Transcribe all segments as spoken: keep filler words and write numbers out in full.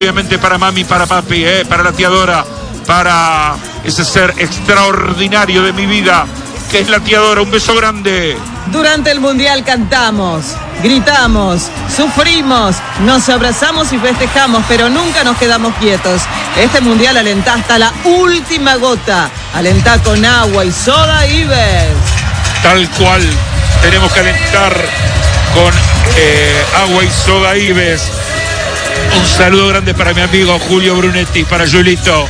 Obviamente para mami, para papi, eh, para la tía Dora, para ese ser extraordinario de mi vida, que es la tía Dora. Un beso grande. Durante el Mundial cantamos, gritamos, sufrimos, nos abrazamos y festejamos, pero nunca nos quedamos quietos. Este Mundial alentá hasta la última gota. Alentá con agua y soda Ives. Tal cual, tenemos que alentar con eh, agua y soda Ives. Un saludo grande para mi amigo Julio Brunetti, para Julito.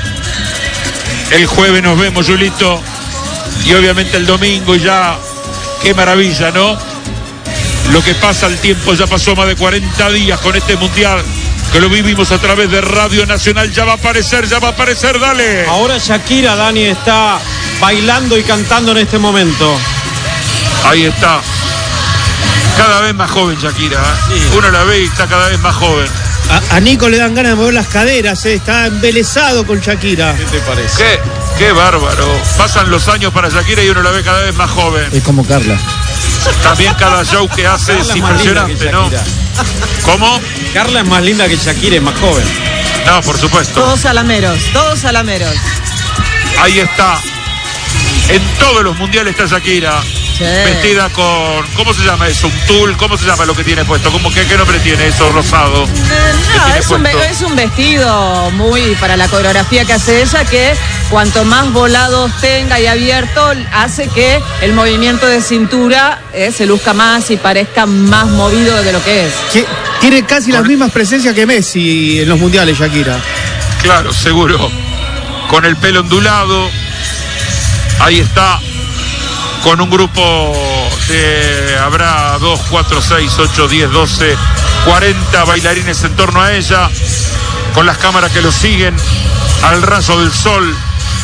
El jueves nos vemos, Julito. Y obviamente el domingo ya, qué maravilla, ¿no? Lo que pasa el tiempo, ya pasó más de cuarenta días con este Mundial, que lo vivimos a través de Radio Nacional. Ya va a aparecer, ya va a aparecer, dale. Ahora Shakira, Dani, está bailando y cantando en este momento. Ahí está. Cada vez más joven Shakira, ¿eh? Sí. Uno la ve y está cada vez más joven. A, a Nico le dan ganas de mover las caderas, ¿eh? Está embelesado con Shakira. ¿Qué te parece? ¿Qué? Qué bárbaro. Pasan los años para Shakira y uno la ve cada vez más joven. Es como Carla. También cada show que hace Carla es impresionante, ¿no? ¿Cómo? Carla es más linda que Shakira, es más joven. No, por supuesto. Todos salameros, todos salameros. Ahí está. En todos los mundiales está Shakira. Sí. Vestida con, ¿cómo se llama eso? Un tul, ¿cómo se llama lo que tiene puesto? ¿Cómo, qué, qué nombre tiene eso, rosado? No, es un, es un vestido muy para la coreografía que hace ella, que cuanto más volados tenga y abierto, hace que el movimiento de cintura eh, se luzca más y parezca más movido de lo que es. Que tiene casi con las mismas presencias que Messi en los mundiales, Shakira. Claro, seguro. Con el pelo ondulado. Ahí está. Con un grupo de, habrá dos, cuatro, seis, ocho, diez, doce, cuarenta bailarines en torno a ella, con las cámaras que lo siguen al rayo del sol,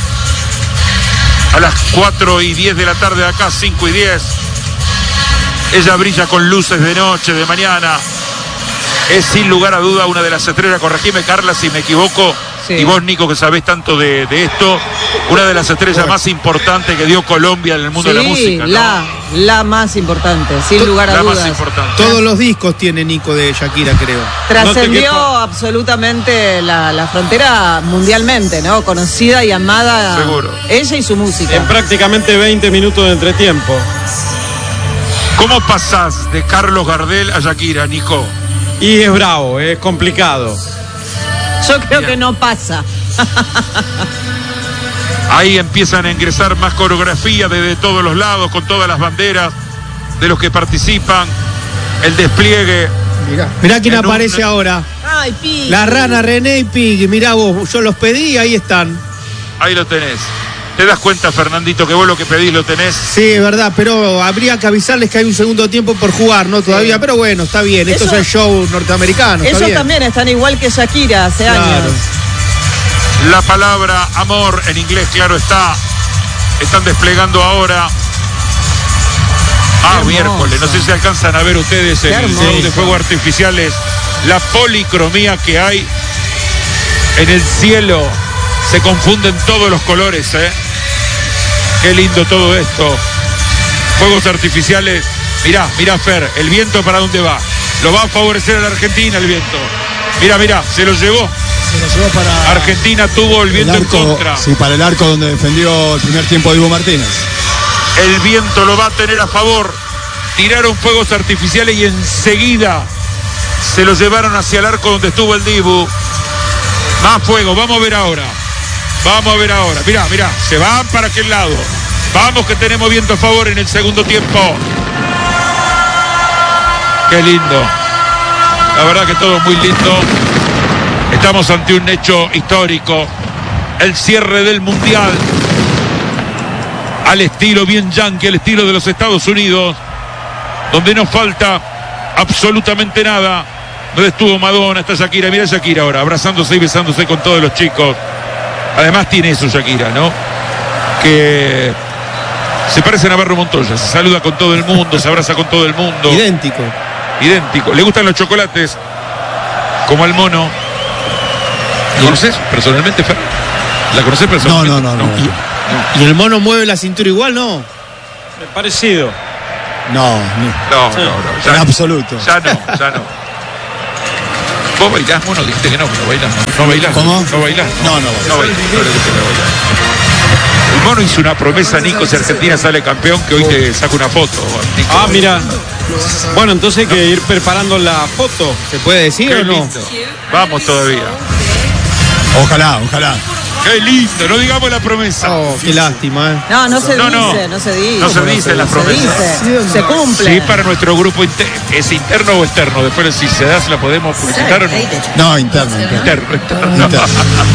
a las cuatro y diez de la tarde de acá, cinco y diez. Ella brilla con luces de noche, de mañana. Es sin lugar a duda una de las estrellas, corregime Carla si me equivoco, sí. Y vos Nico que sabés tanto de, de esto, una de las estrellas bueno. más importantes que dio Colombia en el mundo sí, de la música, ¿no? la, la más importante, sin lugar a la dudas. Más importante. Todos los discos tiene Nico de Shakira, creo. Trascendió no absolutamente la, la frontera mundialmente, ¿no? Conocida y amada. Seguro. Ella y su música. En prácticamente veinte minutos de entretiempo. ¿Cómo pasás de Carlos Gardel a Shakira, Nico? Y es bravo, es complicado. Yo creo Mira. que no pasa. Ahí empiezan a ingresar más coreografía desde todos los lados, con todas las banderas de los que participan. El despliegue. Mirá, Mirá quién aparece un... ahora. Ay, Pig. La rana René y Pig. Mirá vos, yo los pedí, ahí están. Ahí lo tenés. ¿Te das cuenta, Fernandito, que vos lo que pedís lo tenés? Sí, es verdad, pero habría que avisarles que hay un segundo tiempo por jugar, ¿no? Todavía, sí. Pero bueno, está bien. Esto eso, es el show norteamericano. Ellos bien. también están igual que Shakira hace claro. años. La palabra amor en inglés, claro está. Están desplegando ahora. Ah, miércoles. No sé si alcanzan a ver ustedes el show de fuegos artificiales. La policromía que hay en el cielo. Se confunden todos los colores, ¿eh? Qué lindo todo esto. Fuegos artificiales. Mirá, mirá, Fer, el viento para dónde va. Lo va a favorecer a la Argentina el viento. Mirá, mirá, se lo llevó. Se lo llevó para... Argentina tuvo el viento el arco, en contra. Sí, para el arco donde defendió el primer tiempo Dibu Martínez. El viento lo va a tener a favor. Tiraron fuegos artificiales y enseguida se lo llevaron hacia el arco donde estuvo el Dibu. Más fuego, vamos a ver ahora. Vamos a ver ahora, mirá, mirá, se van para aquel lado. Vamos que tenemos viento a favor en el segundo tiempo. Qué lindo. La verdad que todo muy lindo. Estamos ante un hecho histórico. El cierre del Mundial. Al estilo bien yankee, al estilo de los Estados Unidos. Donde no falta absolutamente nada. Donde estuvo Madonna, está Shakira. Mirá Shakira ahora, abrazándose y besándose con todos los chicos. Además tiene eso Shakira, ¿no? Que se parece a Navarro Montoya, se saluda con todo el mundo, se abraza con todo el mundo. Idéntico. Idéntico. Le gustan los chocolates, como al mono. ¿La conoces personalmente, Fer? ¿La conoces personalmente? No, no, no. no, no. ¿Y, ¿Y el mono mueve la cintura igual, no? Es parecido. No, no, no, no, no ya en absoluto. Ya no, ya no. ¿Vos bailás, mono? Dijiste que no, pero bailás. ¿No bailás? ¿Cómo? ¿No bailás? No, no, no bailás. No le dijiste que bailás. El mono hizo una promesa, Nico, si Argentina sale campeón, que hoy te saca una foto. Nico. Ah, mira. Bueno, entonces hay que ir preparando la foto. ¿Se puede decir Qué o no? lindo. Vamos todavía. Ojalá, ojalá. Qué lindo, no digamos la promesa. Oh, qué lástima, ¿eh? No, no se No, no. dice, no se dice. No se dice la Se promesa. dice, se cumple. Sí, para nuestro grupo inter- es interno o externo. Después, si se da, se la podemos publicitar o no. No, interno, interno. Interno, interno. Interno.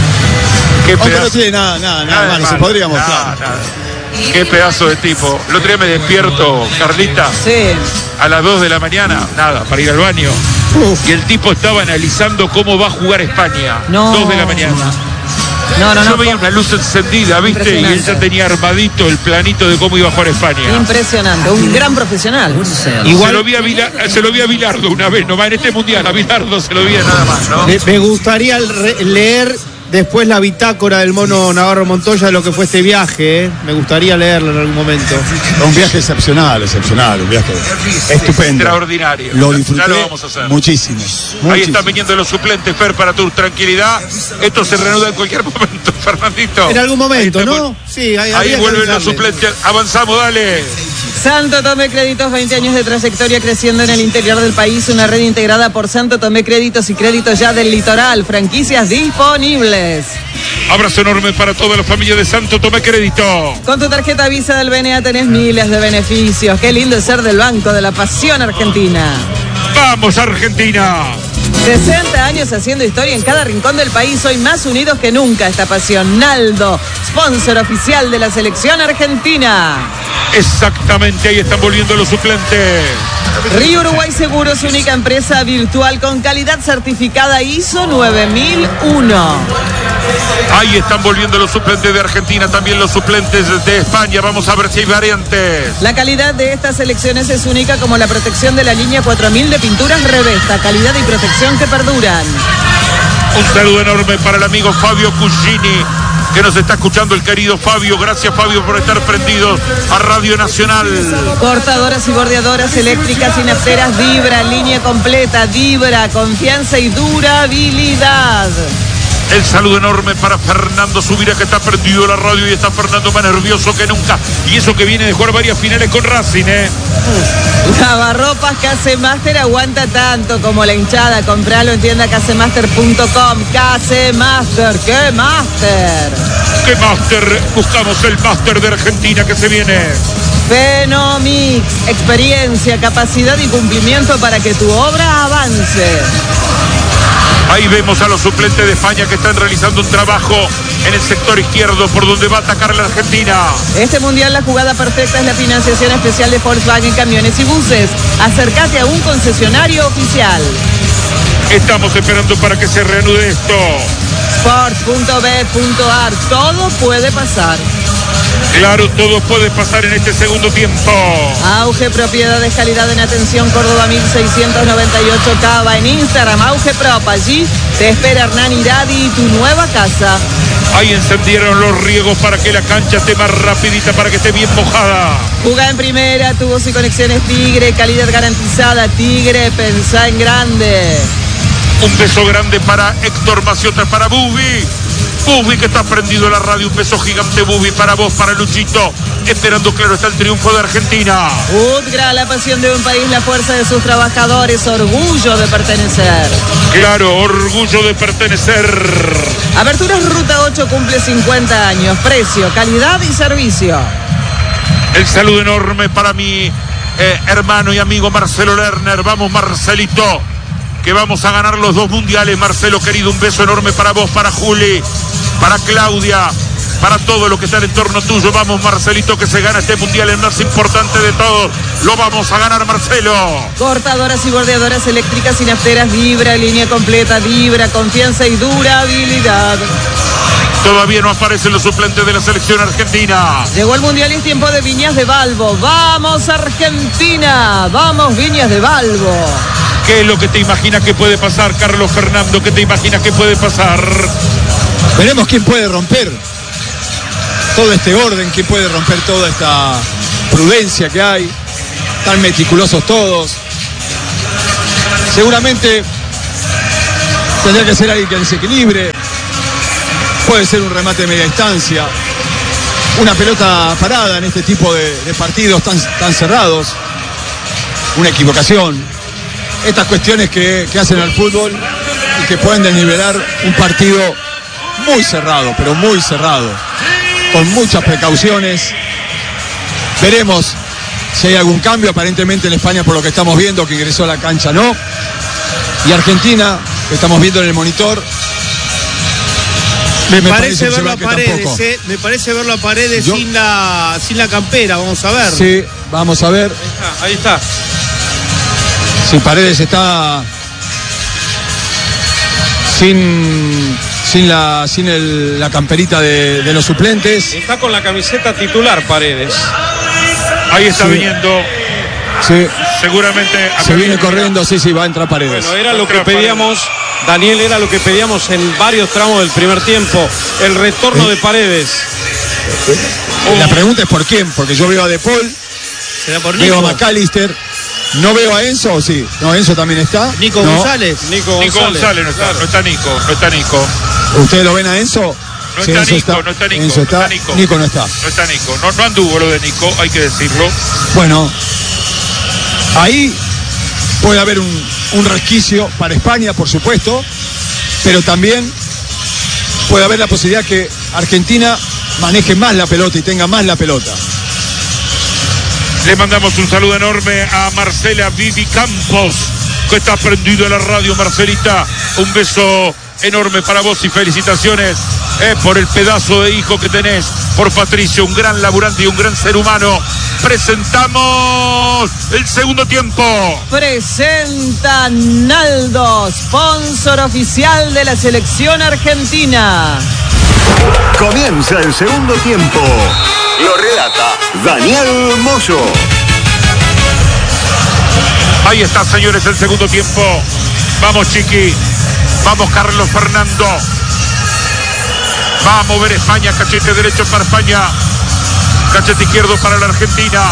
Qué Aunque no pedazo, tiene nada, nada, nada de malo, se malo, podría nada, mostrar. nada. Qué pedazo de tipo. El otro día me despierto, Carlita, Sí. a las dos de la mañana, nada, para ir al baño. Y el tipo estaba analizando cómo va a jugar España. No. dos de la mañana. No, no, Yo no. veía una luz encendida, ¿viste? Y él ya Impresionante. tenía armadito el planito de cómo iba a jugar España. Impresionante, un gran profesional. Igual- Se lo vi a, Vila- se lo vi a Bilardo una vez, nomás en este mundial. A Bilardo se lo vi nada más, ¿no? Me, me gustaría re- leer después la bitácora del mono Navarro Montoya de lo que fue este viaje, ¿eh? Me gustaría leerlo en algún momento. Un viaje excepcional, excepcional, un viaje estupendo. Extraordinario. Lo Ya- disfruté ya lo vamos a hacer. muchísimo. Ahí muchísimo. están viniendo los suplentes, Fer, para tu tranquilidad. Esto se reanuda en cualquier momento, Fernandito. En algún momento, Ahí está, ¿no? bueno. Sí, ahí, Ahí habría que vuelven los avisarle. suplentes. Avanzamos, dale. Santo Tomé Créditos, veinte años de trayectoria creciendo en el interior del país. Una red integrada por Santo Tomé Créditos y Créditos Ya del Litoral. Franquicias disponibles. Abrazo enorme para toda la familia de Santo Tomé Crédito. Con tu tarjeta Visa del B N A tenés miles de beneficios. Qué lindo es ser del Banco de la Pasión Argentina. ¡Vamos, Argentina! sesenta años haciendo historia en cada rincón del país. Hoy más unidos que nunca esta pasión. Naldo, sponsor oficial de la selección argentina. Exactamente, ahí están volviendo los suplentes. Río Uruguay Seguros, única empresa virtual con calidad certificada I S O nueve mil uno. Ahí están volviendo los suplentes de Argentina, también los suplentes de España. Vamos a ver si hay variantes. La calidad de estas selecciones es única como la protección de la línea cuatro mil de pinturas Revesta. Calidad y protección que perduran. Un saludo enorme para el amigo Fabio Cugini, que nos está escuchando, el querido Fabio. Gracias, Fabio, por estar prendidos a Radio Nacional. Cortadoras y bordeadoras eléctricas y nafteras Vibra, línea completa, Vibra, confianza y durabilidad. El saludo enorme para Fernando Subira, que está prendido a la radio y está Fernando más nervioso que nunca. Y eso que viene de jugar varias finales con Racing, ¿eh? Lavarropas Casemaster aguanta tanto como la hinchada. Compralo en tienda casemaster punto com. Casemaster, ¿qué máster? ¿Qué máster? Buscamos el máster de Argentina que se viene. Fenomix, experiencia, capacidad y cumplimiento para que tu obra avance. Ahí vemos a los suplentes de España que están realizando un trabajo en el sector izquierdo por donde va a atacar la Argentina. Este mundial, la jugada perfecta es la financiación especial de Volkswagen Camiones y Buses. Acércate a un concesionario oficial. Estamos esperando para que se reanude esto. sport punto b punto a r. Todo puede pasar. Claro, todo puede pasar en este segundo tiempo. Auge Propiedades, calidad en atención, Córdoba mil seiscientos noventa y ocho Cava. En Instagram, Auge Prop. Allí te espera Hernán Iradi y tu nueva casa. Ahí encendieron los riegos para que la cancha esté más rapidita, para que esté bien mojada. Juga en primera, tubos y conexiones Tigre, calidad garantizada. Tigre, pensá en grande. Un beso grande para Héctor Maciota, para Bubi. Bubi, que está prendido en la radio. Un beso gigante, Bubi, para vos, para Luchito. Esperando, claro, está el triunfo de Argentina. UTGRA, la pasión de un país, la fuerza de sus trabajadores, orgullo de pertenecer. Claro, orgullo de pertenecer. Aberturas Ruta ocho cumple cincuenta años. Precio, calidad y servicio. El saludo enorme para mi eh, hermano y amigo Marcelo Lerner. Vamos, Marcelito, que vamos a ganar los dos mundiales. Marcelo, querido, un beso enorme para vos, para Juli, para Claudia, para todo lo que está en torno tuyo. Vamos, Marcelito, que se gana este mundial, el más importante de todos. Lo vamos a ganar, Marcelo. Cortadoras y bordeadoras eléctricas y nafteras Vibra, línea completa Vibra, confianza y durabilidad. Todavía no aparecen los suplentes de la selección argentina. Llegó el mundial y es tiempo de Viñas de Balbo. ¡Vamos, Argentina! ¡Vamos, Viñas de Balbo! ¿Qué es lo que te imaginas que puede pasar, Carlos Fernando? ¿Qué te imaginas que puede pasar? Veremos quién puede romper todo este orden, quién puede romper toda esta prudencia que hay. Tan meticulosos todos. Seguramente Tendría que ser alguien que desequilibre. Puede ser un remate de media distancia. Una pelota parada en este tipo de, de partidos tan, tan cerrados. Una equivocación. Estas cuestiones que, que hacen al fútbol y que pueden desnivelar un partido muy cerrado, pero muy cerrado, con muchas precauciones. Veremos si hay algún cambio. Aparentemente en España, por lo que estamos viendo, que ingresó a la cancha no. Y Argentina, que estamos viendo en el monitor, Me, Me parece, parece verlo a que Paredes, tampoco. eh. Me parece verlo a Paredes Yo- sin la sin la campera, vamos a ver. sí, vamos a ver Ahí está. si Paredes está sin sin la sin el- la camperita de, de los suplentes. Está con la camiseta titular Paredes. Ahí está Sí. viniendo. Sí, Seguramente. se viene corriendo, sí, sí, va a entrar Paredes. Bueno, era lo que Otra pedíamos, Daniel, era lo que pedíamos en varios tramos del primer tiempo. El retorno de Paredes. La pregunta es por quién, porque yo veo a De Paul, Será por veo Nico. a McAllister, no veo a Enzo, ¿o sí? No, Enzo también está. Nico No. González. Nico Nico González. González no está, Claro. no está Nico, no está Nico. ¿Ustedes lo ven a Enzo? No Sí, está Enzo Nico, no está Nico, Enzo no está, está Nico. Nico no está. No está Nico. No, no anduvo lo de Nico, hay que decirlo. Bueno, ahí puede haber un, un resquicio para España, por supuesto, pero también puede haber la posibilidad que Argentina maneje más la pelota y tenga más la pelota. Le mandamos un saludo enorme a Marcela Vivi Campos, que está prendido a la radio. Marcelita, un beso enorme para vos y felicitaciones eh, por el pedazo de hijo que tenés, por Patricio, un gran laburante y un gran ser humano. Presentamos el segundo tiempo. Presenta Naldo, sponsor oficial de la selección argentina. Comienza el segundo tiempo. Lo relata Daniel Moyo. Ahí está, señores, el segundo tiempo. Vamos, Chiqui. Vamos, Carlos Fernando. Va a mover España. Cachete derecho para España. Cachete izquierdo para la Argentina.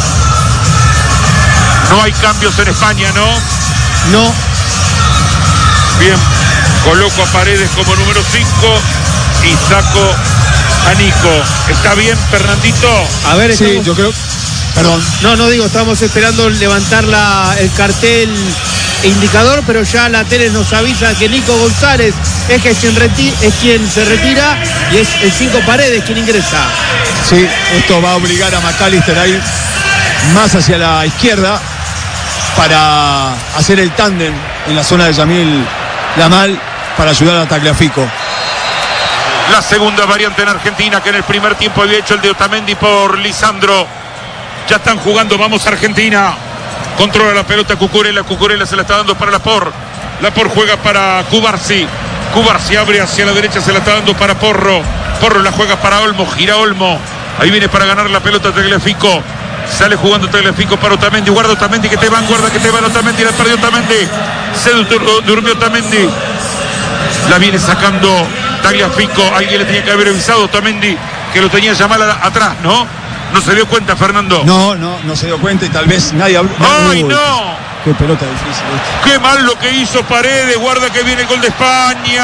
No hay cambios en España, ¿no? No. Bien. Coloco a Paredes como número cinco y saco a Nico. ¿Está bien, Fernandito? A ver, Sí, estamos- yo creo. Perdón. No, no digo, estamos esperando levantar la, el cartel indicador, pero ya la tele nos avisa que Nico González es, que quien reti- es quien se retira y es el cinco Paredes quien ingresa. Sí, esto va a obligar a McAllister a ir más hacia la izquierda para hacer el tándem en la zona de Yamil Lamal para ayudar a Tagliafico. La segunda variante en Argentina, que en el primer tiempo había hecho el de Otamendi por Lisandro. Ya están jugando, vamos Argentina. Controla la pelota Cucurella, Cucurella se la está dando para Lapor. Lapor juega para Cubarsi. Cubarsi abre hacia la derecha, se la está dando para Porro. Porro la juega para Olmo, gira Olmo. Ahí viene para ganar la pelota Tagliafico. Sale jugando Tagliafico para Otamendi. Guarda Otamendi, que te van, guarda que te van Otamendi. La perdió Otamendi. Se dur- durmió Otamendi. La viene sacando Tagliafico. Alguien le tenía que haber avisado a Otamendi que lo tenía ya mal a- atrás, ¿no? No se dio cuenta, Fernando. No, no, no se dio cuenta y tal vez nadie habló. ¡Ay, Uy, no! Qué pelota difícil esta. ¡Qué mal lo que hizo Paredes! Guarda que viene el gol de España.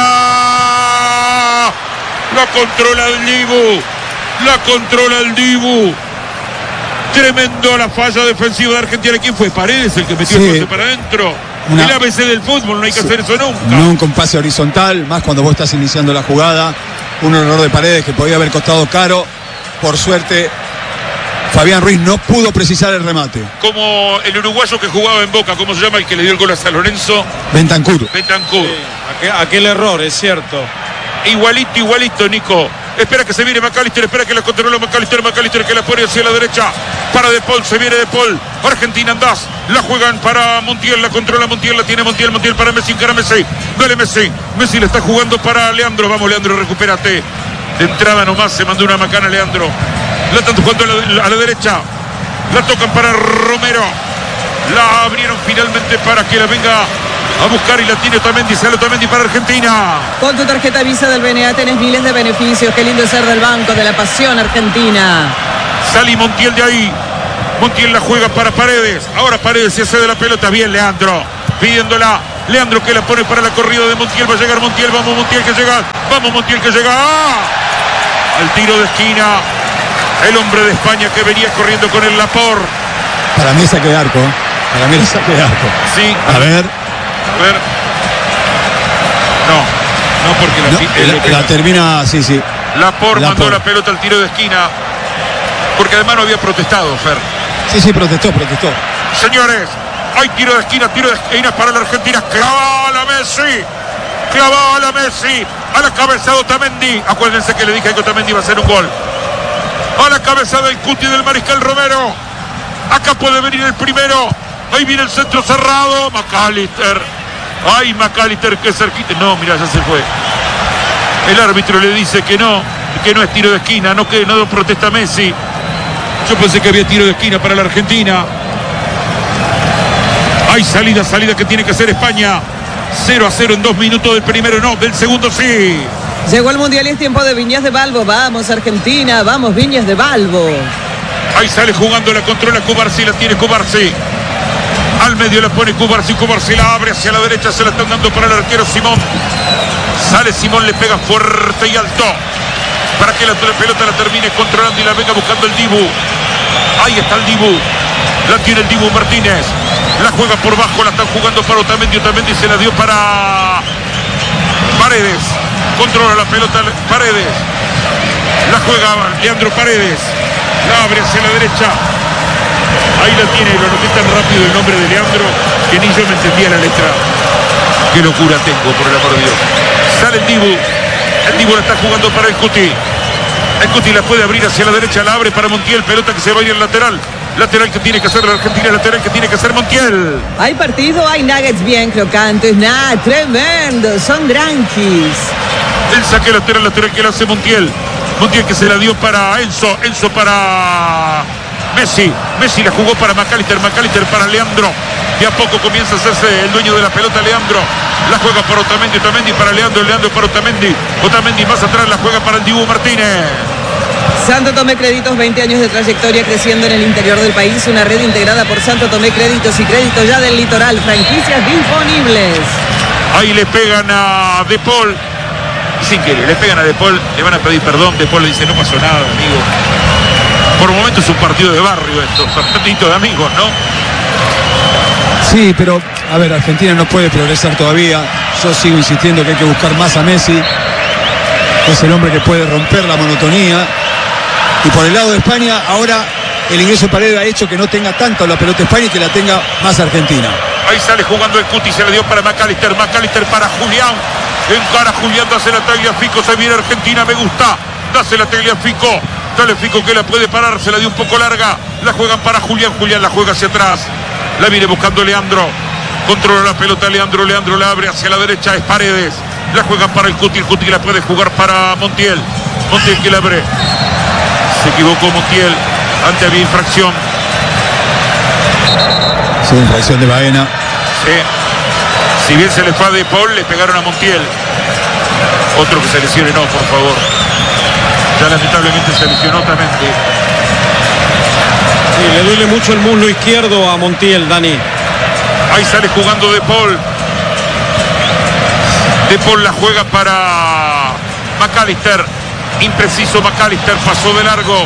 La controla el Dibu. La controla el Dibu. Tremendo la falla defensiva de Argentina. ¿Quién fue? Paredes el que metió Sí. el pase para adentro. Una- El A B C del fútbol, no hay que hacer eso nunca. Nunca un pase horizontal, más cuando vos estás iniciando la jugada. Un error de Paredes que podía haber costado caro. Por suerte, Fabián Ruiz no pudo precisar el remate. Como el uruguayo que jugaba en Boca, ¿cómo se llama? El que le dio el gol a San Lorenzo, Bentancur. Betancourt. Aquel, aquel error, es cierto. Igualito, igualito, Nico. Espera que se viene McAllister, espera que la controla McAllister, McAllister que la pone hacia la derecha. Para De Paul, se viene De Paul. Argentina andás. La juegan para Montiel, la controla Montiel, la tiene Montiel, Montiel para Messi, encara Messi. Dale Messi. Messi le está jugando para Leandro. Vamos, Leandro, recupérate. De entrada nomás se mandó una macana Leandro. La están jugando a la, a la derecha. La tocan para Romero. La abrieron finalmente para que la venga a buscar y la tiene Otamendi. Sale Otamendi para Argentina. Con tu tarjeta Visa del B N A tenés miles de beneficios. Qué lindo es ser del Banco de la Pasión Argentina. Sale Montiel de ahí. Montiel la juega para Paredes. Ahora Paredes se hace de la pelota. Bien, Leandro. Pidiéndola Leandro que la pone para la corrida de Montiel. Va a llegar Montiel. Vamos Montiel que llega. Vamos Montiel que llega. ¡Ah! Al tiro de esquina. El hombre de España que venía corriendo con el Laporte. Para mí es saque de arco. Para mí es saque de arco. Sí. A ver. A ver. No. No porque la, no, la, la termina. Sí, sí. Laporte La mandó por... la pelota al tiro de esquina. Porque además no había protestado, Fer. Sí, sí, protestó, protestó. Señores, hay tiro de esquina, tiro de esquina para la Argentina. Clavada Messi. Clavada Messi. A la cabeza de Otamendi. Acuérdense que le dije que Otamendi iba a hacer un gol. A la cabeza del Cuti del Mariscal Romero. Acá puede venir el primero. Ahí viene el centro cerrado. McAllister. Ay, McAllister, que cerquita. No, mira, ya se fue. El árbitro le dice que no, que no es tiro de esquina, no que no protesta Messi. Yo pensé que había tiro de esquina para la Argentina. Hay salida, salida que tiene que hacer España. cero a cero en dos minutos del primero, no, del segundo sí. Llegó el Mundial y es tiempo de Viñas de Balbo. Vamos Argentina, vamos Viñas de Balbo. Ahí sale jugando, la controla Cubarsi, la tiene Cubarsi. Al medio la pone Cubarsi, Cubarsi la abre hacia la derecha, se la están dando para el arquero Simón. Sale Simón, le pega fuerte y alto para que la pelota la termine controlando y la venga buscando el Dibu. Ahí está el Dibu. La tiene el Dibu Martínez. La juega por bajo, la están jugando para Otamendi. Otamendi se la dio para Paredes. Controla la pelota Paredes. La juega Leandro Paredes. La abre hacia la derecha. Ahí la tiene, lo anoté tan rápido el nombre de Leandro que ni yo me entendía la letra. Qué locura tengo, por el amor de Dios. Sale el Dibu. El Dibu la está jugando para el Cuti. El Cuti la puede abrir hacia la derecha, la abre para Montiel. Pelota que se va a ir al lateral. Lateral que tiene que hacer la Argentina, lateral que tiene que hacer Montiel. Hay partido, hay nuggets bien crocantes. Nah, tremendo, son tranquis. El saque lateral, lateral que le hace Montiel. Montiel que se la dio para Enzo. Enzo para Messi. Messi la jugó para McAllister. McAllister para Leandro. De a poco comienza a hacerse el dueño de la pelota Leandro. La juega para Otamendi, Otamendi para Leandro, Leandro para Otamendi. Otamendi más atrás, la juega para el Dibu Martínez. Santo Tomé Créditos, veinte años de trayectoria creciendo en el interior del país. Una red integrada por Santo Tomé Créditos y Créditos ya del Litoral. Franquicias disponibles. Ahí le pegan a De Paul. Sin querer, le pegan a De Paul. Le van a pedir perdón. De Paul le dice, no pasó nada, amigo. Por momentos es un partido de barrio esto. Partidito de amigos, ¿no? Sí, pero, a ver, Argentina no puede progresar todavía. Yo sigo insistiendo que hay que buscar más a Messi. Es el hombre que puede romper la monotonía. Y por el lado de España, ahora el ingreso de Paredes ha hecho que no tenga tanto la pelota España y que la tenga más Argentina. Ahí sale jugando el Cuti, se le dio para McAllister. McAllister para Julián. Encara Julián, dásela a Tagliafico. Se viene Argentina, me gusta. Dásela a Tagliafico. Dale Fico que la puede parar, se la dio un poco larga. La juegan para Julián. Julián la juega hacia atrás. La viene buscando Leandro. Controla la pelota Leandro. Leandro la abre hacia la derecha. Es Paredes. La juegan para el Cuti. El Cuti la puede jugar para Montiel. Montiel que la abre. Se equivocó Montiel. Antes había infracción. Sí, infracción de Baena. Sí. Si bien se le fue a De Paul, le pegaron a Montiel. Otro que se lesione, no, por favor. Ya lamentablemente se lesionó también. Sí, le duele mucho el muslo izquierdo a Montiel, Dani. Ahí sale jugando De Paul. De Paul la juega para McAllister. Impreciso McAllister, pasó de largo.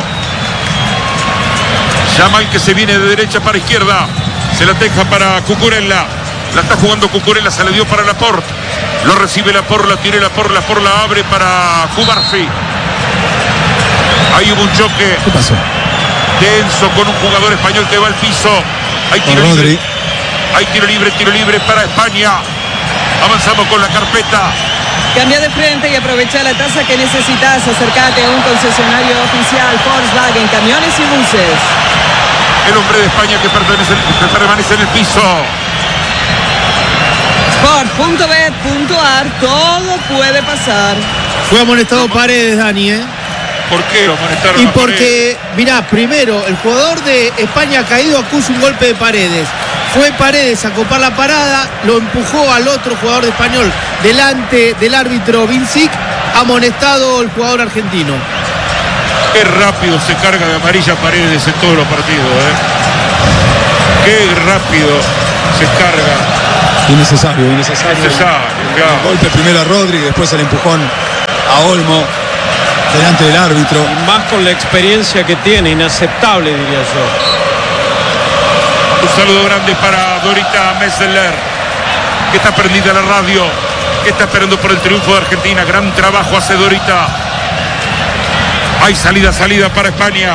Yamal que se viene de derecha para izquierda. Se la deja para Cucurella. La está jugando Cucurella, se le dio para Laporte. Lo recibe Laporte, la tiene Laporte, Laporte la abre para Cubarsi. Ahí hubo un choque. ¿Qué pasó? Denso con un jugador español que va al piso. Hay tiro con libre. Rodri. Hay tiro libre, tiro libre para España. Avanzamos con la carpeta. Cambia de frente y aprovecha la tasa que necesitas. Acércate a un concesionario oficial Volkswagen, camiones y buses. El hombre de España que permanece, que permanece en el piso. Sport punto bet punto ar, todo puede pasar. Fue amonestado Paredes, Dani, ¿eh? ¿Por qué lo amonestaron Y a porque, mirá, primero, el jugador de España caído acusa un golpe de Paredes. Fue Paredes a copar la parada, lo empujó al otro jugador de Español delante del árbitro Vincic, amonestado el jugador argentino. Qué rápido se carga de amarilla Paredes en todos los partidos, ¿eh? Qué rápido se carga. Innecesario, innecesario. Necesario, claro. El golpe primero a Rodri, después el empujón a Olmo delante del árbitro. Y más con la experiencia que tiene, inaceptable diría yo. Un saludo grande para Dorita Messeler, que está prendida la radio, que está esperando por el triunfo de Argentina. Gran trabajo hace Dorita. Hay salida, salida para España.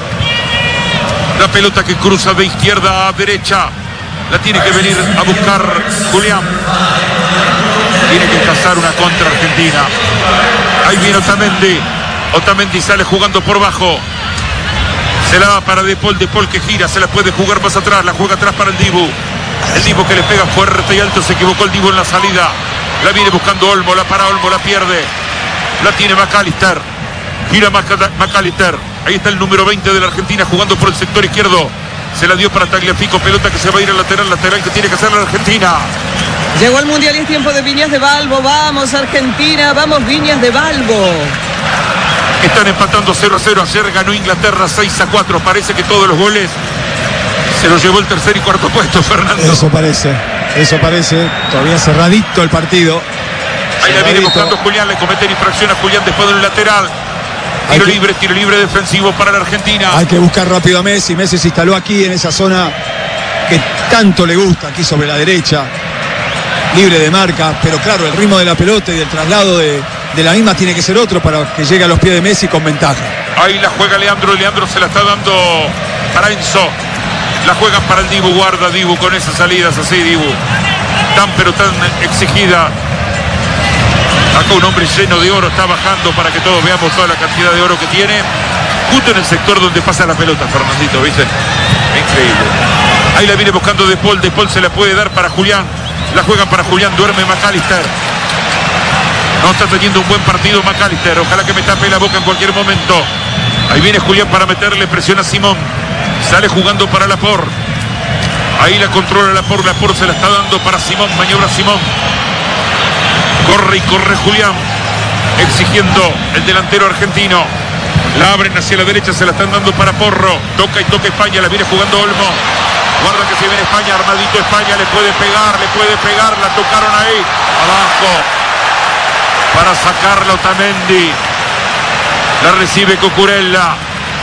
La pelota que cruza de izquierda a derecha. La tiene que venir a buscar Julián. Tiene que cazar una contra Argentina. Ahí viene Otamendi. Otamendi sale jugando por bajo. Se la da para De Paul. De Paul que gira. Se la puede jugar más atrás. La juega atrás para el Dibu. El Dibu que le pega fuerte y alto. Se equivocó el Dibu en la salida. La viene buscando Olmo. La para Olmo. La pierde. La tiene McAllister. Gira McAllister. Ahí está el número veinte de la Argentina jugando por el sector izquierdo. Se la dio para Tagliafico, pelota que se va a ir al lateral, lateral que tiene que hacer la Argentina. Llegó el Mundial y es tiempo de Viñas de Balbo. Vamos Argentina, vamos Viñas de Balbo. Están empatando cero a cero. Ayer ganó Inglaterra seis a cuatro. Parece que todos los goles se los llevó el tercer y cuarto puesto, Fernando. Eso parece, eso parece. Todavía cerradito el partido. Ahí la viene Cerradito. buscando Julián, le cometen infracción a Julián después del lateral. Tiro Hay que- libre, tiro libre defensivo para la Argentina. Hay que buscar rápido a Messi. Messi se instaló aquí en esa zona que tanto le gusta, aquí sobre la derecha. Libre de marca, pero claro, el ritmo de la pelota y del traslado de, de la misma tiene que ser otro para que llegue a los pies de Messi con ventaja. Ahí la juega Leandro, Leandro se la está dando para Enzo. La juegan para el Dibu, guarda Dibu con esas salidas así, Dibu. Tan pero tan exigida. Acá un hombre lleno de oro está bajando para que todos veamos toda la cantidad de oro que tiene. Justo en el sector donde pasa la pelota, Fernandito, ¿viste? Increíble. Ahí la viene buscando De Paul, De Paul se la puede dar para Julián. La juegan para Julián, duerme McAllister. No está teniendo un buen partido McAllister. Ojalá que me tape la boca en cualquier momento. Ahí viene Julián para meterle presión a Simón. Sale jugando para Laporte. Ahí la controla Laporte. Laporte se la está dando para Simón. Maniobra Simón. Corre y corre Julián. Exigiendo el delantero argentino. La abren hacia la derecha. Se la están dando para Porro. Toca y toca España. La viene jugando Olmo. Guarda que se viene España. Armadito España. Le puede pegar. Le puede pegar. La tocaron ahí. Abajo. Para sacarla Otamendi. La recibe Cucurella.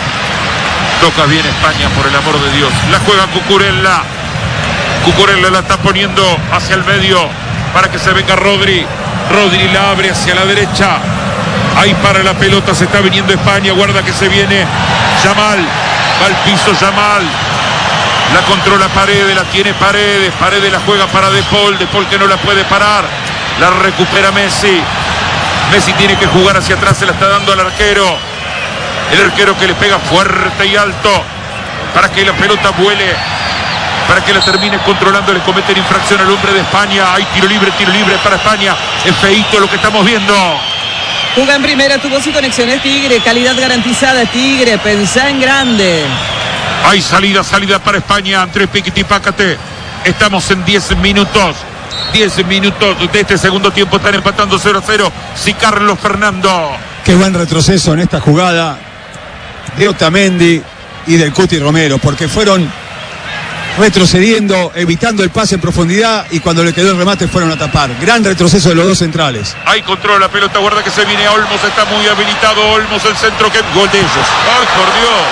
Toca bien España, por el amor de Dios. La juega Cucurella. Cucurella la está poniendo hacia el medio para que se venga Rodri. Rodri la abre hacia la derecha. Ahí para la pelota, se está viniendo España. Guarda que se viene Yamal. Va al piso Yamal. La controla Paredes, la tiene Paredes. Paredes la juega para De Paul. De Paul que no la puede parar. La recupera Messi. Messi tiene que jugar hacia atrás, se la está dando al arquero. El arquero que le pega fuerte y alto para que la pelota vuele, para que la termine controlando. Le cometen infracción al hombre de España. Hay tiro libre, tiro libre para España. Es feíto lo que estamos viendo. Juga en primera, tu voz y conexiones Tigre, calidad garantizada Tigre, pensá en grande. Hay salida, salida para España. Andrés Piquitipácate. Estamos en diez minutos. diez minutos de este segundo tiempo. Están empatando cero a cero. Sí, Carlos Fernando. Qué buen retroceso en esta jugada de Otamendi y del Cuti Romero, porque fueron retrocediendo, evitando el pase en profundidad, y cuando le quedó el remate fueron a tapar. Gran retroceso de los dos centrales. Ahí controla la pelota, guarda que se viene Olmos, está muy habilitado Olmos, el centro, que gol de ellos. Ay, por Dios.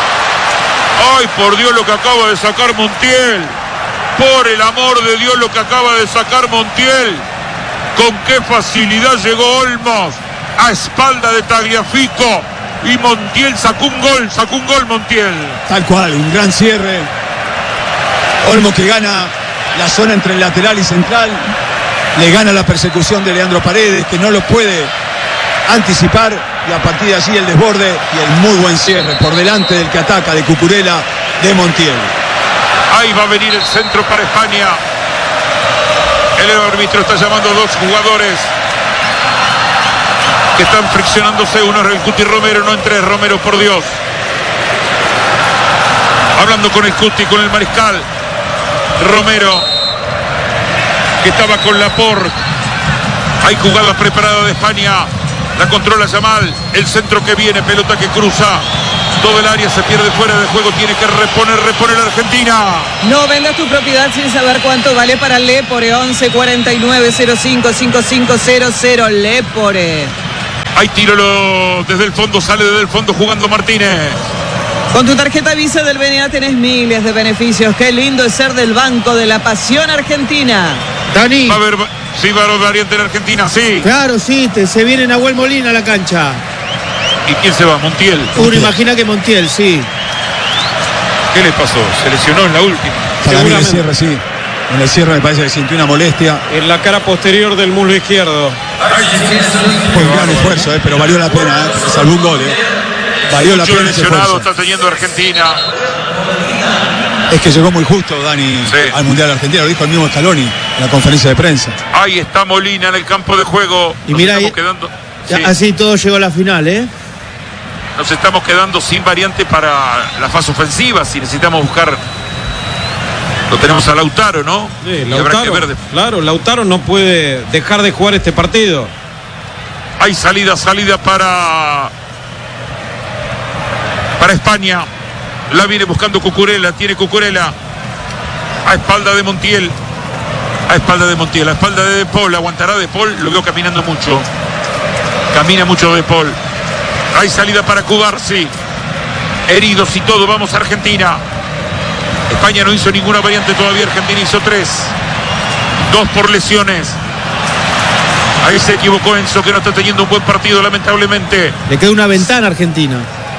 Ay, por Dios lo que acaba de sacar Montiel. Por el amor de Dios lo que acaba de sacar Montiel. Con qué facilidad llegó Olmos a espalda de Tagliafico. Y Montiel sacó un gol, sacó un gol Montiel. Tal cual, un gran cierre. Olmo que gana la zona entre el lateral y central. Le gana la persecución de Leandro Paredes, que no lo puede anticipar. Y a partir de allí el desborde y el muy buen cierre por delante del que ataca, de Cucurella, de Montiel. Ahí va a venir el centro para España. El árbitro está llamando a dos jugadores que están friccionándose. Uno es el Cuti Romero, no entre Romero, por Dios. Hablando con el Cuti, con el mariscal. Romero, que estaba con Laporte. Hay jugada preparada de España. La controla Yamal. El centro que viene, pelota que cruza. todo el área, se pierde fuera de juego, tiene que reponer, reponer la Argentina. No vendas tu propiedad sin saber cuánto vale para Lepore. Once cuarenta y nueve cero cinco cinco cinco cero cero. Lepore. Hay tiro lo, desde el fondo, sale desde el fondo jugando Martínez. Con tu tarjeta Visa del B N A tenés miles de beneficios. Qué lindo es ser del Banco de la Pasión Argentina. Dani. Va a haber, sí, va a haber variante en Argentina, sí. Claro, sí, te, se viene Nahuel Molina a la cancha. ¿Y quién se va? Montiel. Uno imagina que Montiel, sí. ¿Qué le pasó? Se lesionó en la última. Para mí en el cierre, sí. En el cierre me parece que sintió una molestia. En la cara posterior del muslo izquierdo. Fue un gran esfuerzo, eh, pero valió la pena, eh, salvó un gol. Eh. Valió la Mucho pena ese lesionado esfuerzo. está teniendo Argentina. Es que llegó muy justo, Dani, Sí. al Mundial Argentina. Lo dijo el mismo Scaloni en la conferencia de prensa. Ahí está Molina en el campo de juego. Y Nos mira estamos ahí- quedando, Ya, sí, así todo llegó a la final, ¿eh? nos estamos quedando sin variante para la fase ofensiva. Si necesitamos buscar, lo tenemos a Lautaro, ¿no? Sí, Y habrá que Lautaro, ver de- claro, Lautaro no puede dejar de jugar este partido. Hay salida, salida para para España. La viene buscando Cucurella, tiene Cucurella a espalda de Montiel. A espalda de Montiel, a espalda de De Paul. Aguantará De Paul, lo veo caminando mucho. Camina mucho De Paul. Hay salida para Cubarsi. Heridos y todo, vamos a Argentina. España no hizo ninguna variante todavía, Argentina hizo tres. Dos por lesiones. Ahí se equivocó Enzo, que no está teniendo un buen partido, lamentablemente. Le queda una ventana a Argentina.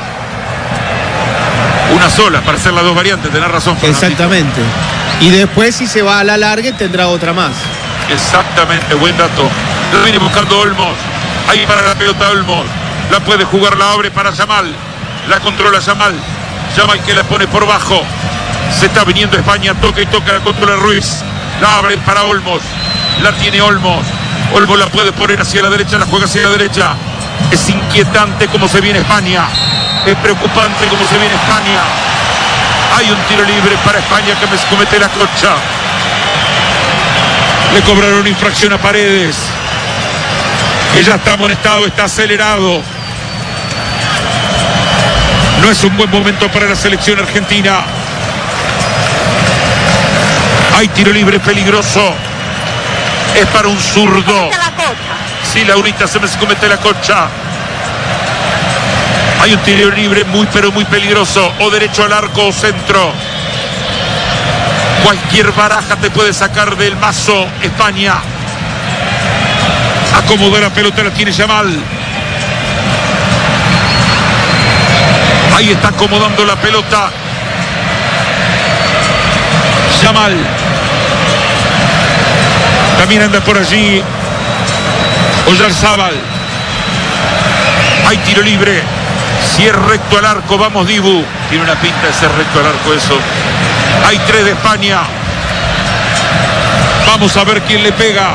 Una sola para hacer las dos variantes, tenés razón, Fernandito. Exactamente. Y después, si se va a la larga, tendrá otra más. Exactamente, buen dato. Lo viene buscando Olmos. Ahí para la pelota Olmos. La puede jugar, la abre para Yamal. La controla Yamal. Yamal que la pone por bajo. Se está viniendo España, toca y toca, la controla Ruiz. La abre para Olmos. La tiene Olmos. Olmos la puede poner hacia la derecha, la juega hacia la derecha. Es inquietante cómo se viene España. Es preocupante cómo se viene España. Hay un tiro libre para España que me comete la Concha. Le cobraron infracción a Paredes, que ya está amonestado, está acelerado. No es un buen momento para la selección argentina. Hay tiro libre peligroso. Es para un zurdo. Sí, Laurita, se me comete la Concha. Hay un tiro libre muy pero muy peligroso. O derecho al arco o centro. Cualquier baraja te puede sacar del mazo España. Acomodó la pelota, la tiene Yamal. Ahí está acomodando la pelota Yamal. También anda por allí Oyarzábal. Hay tiro libre. Si es recto al arco, vamos Dibu. Tiene una pinta de ser recto al arco eso. Hay tres de España. Vamos a ver quién le pega.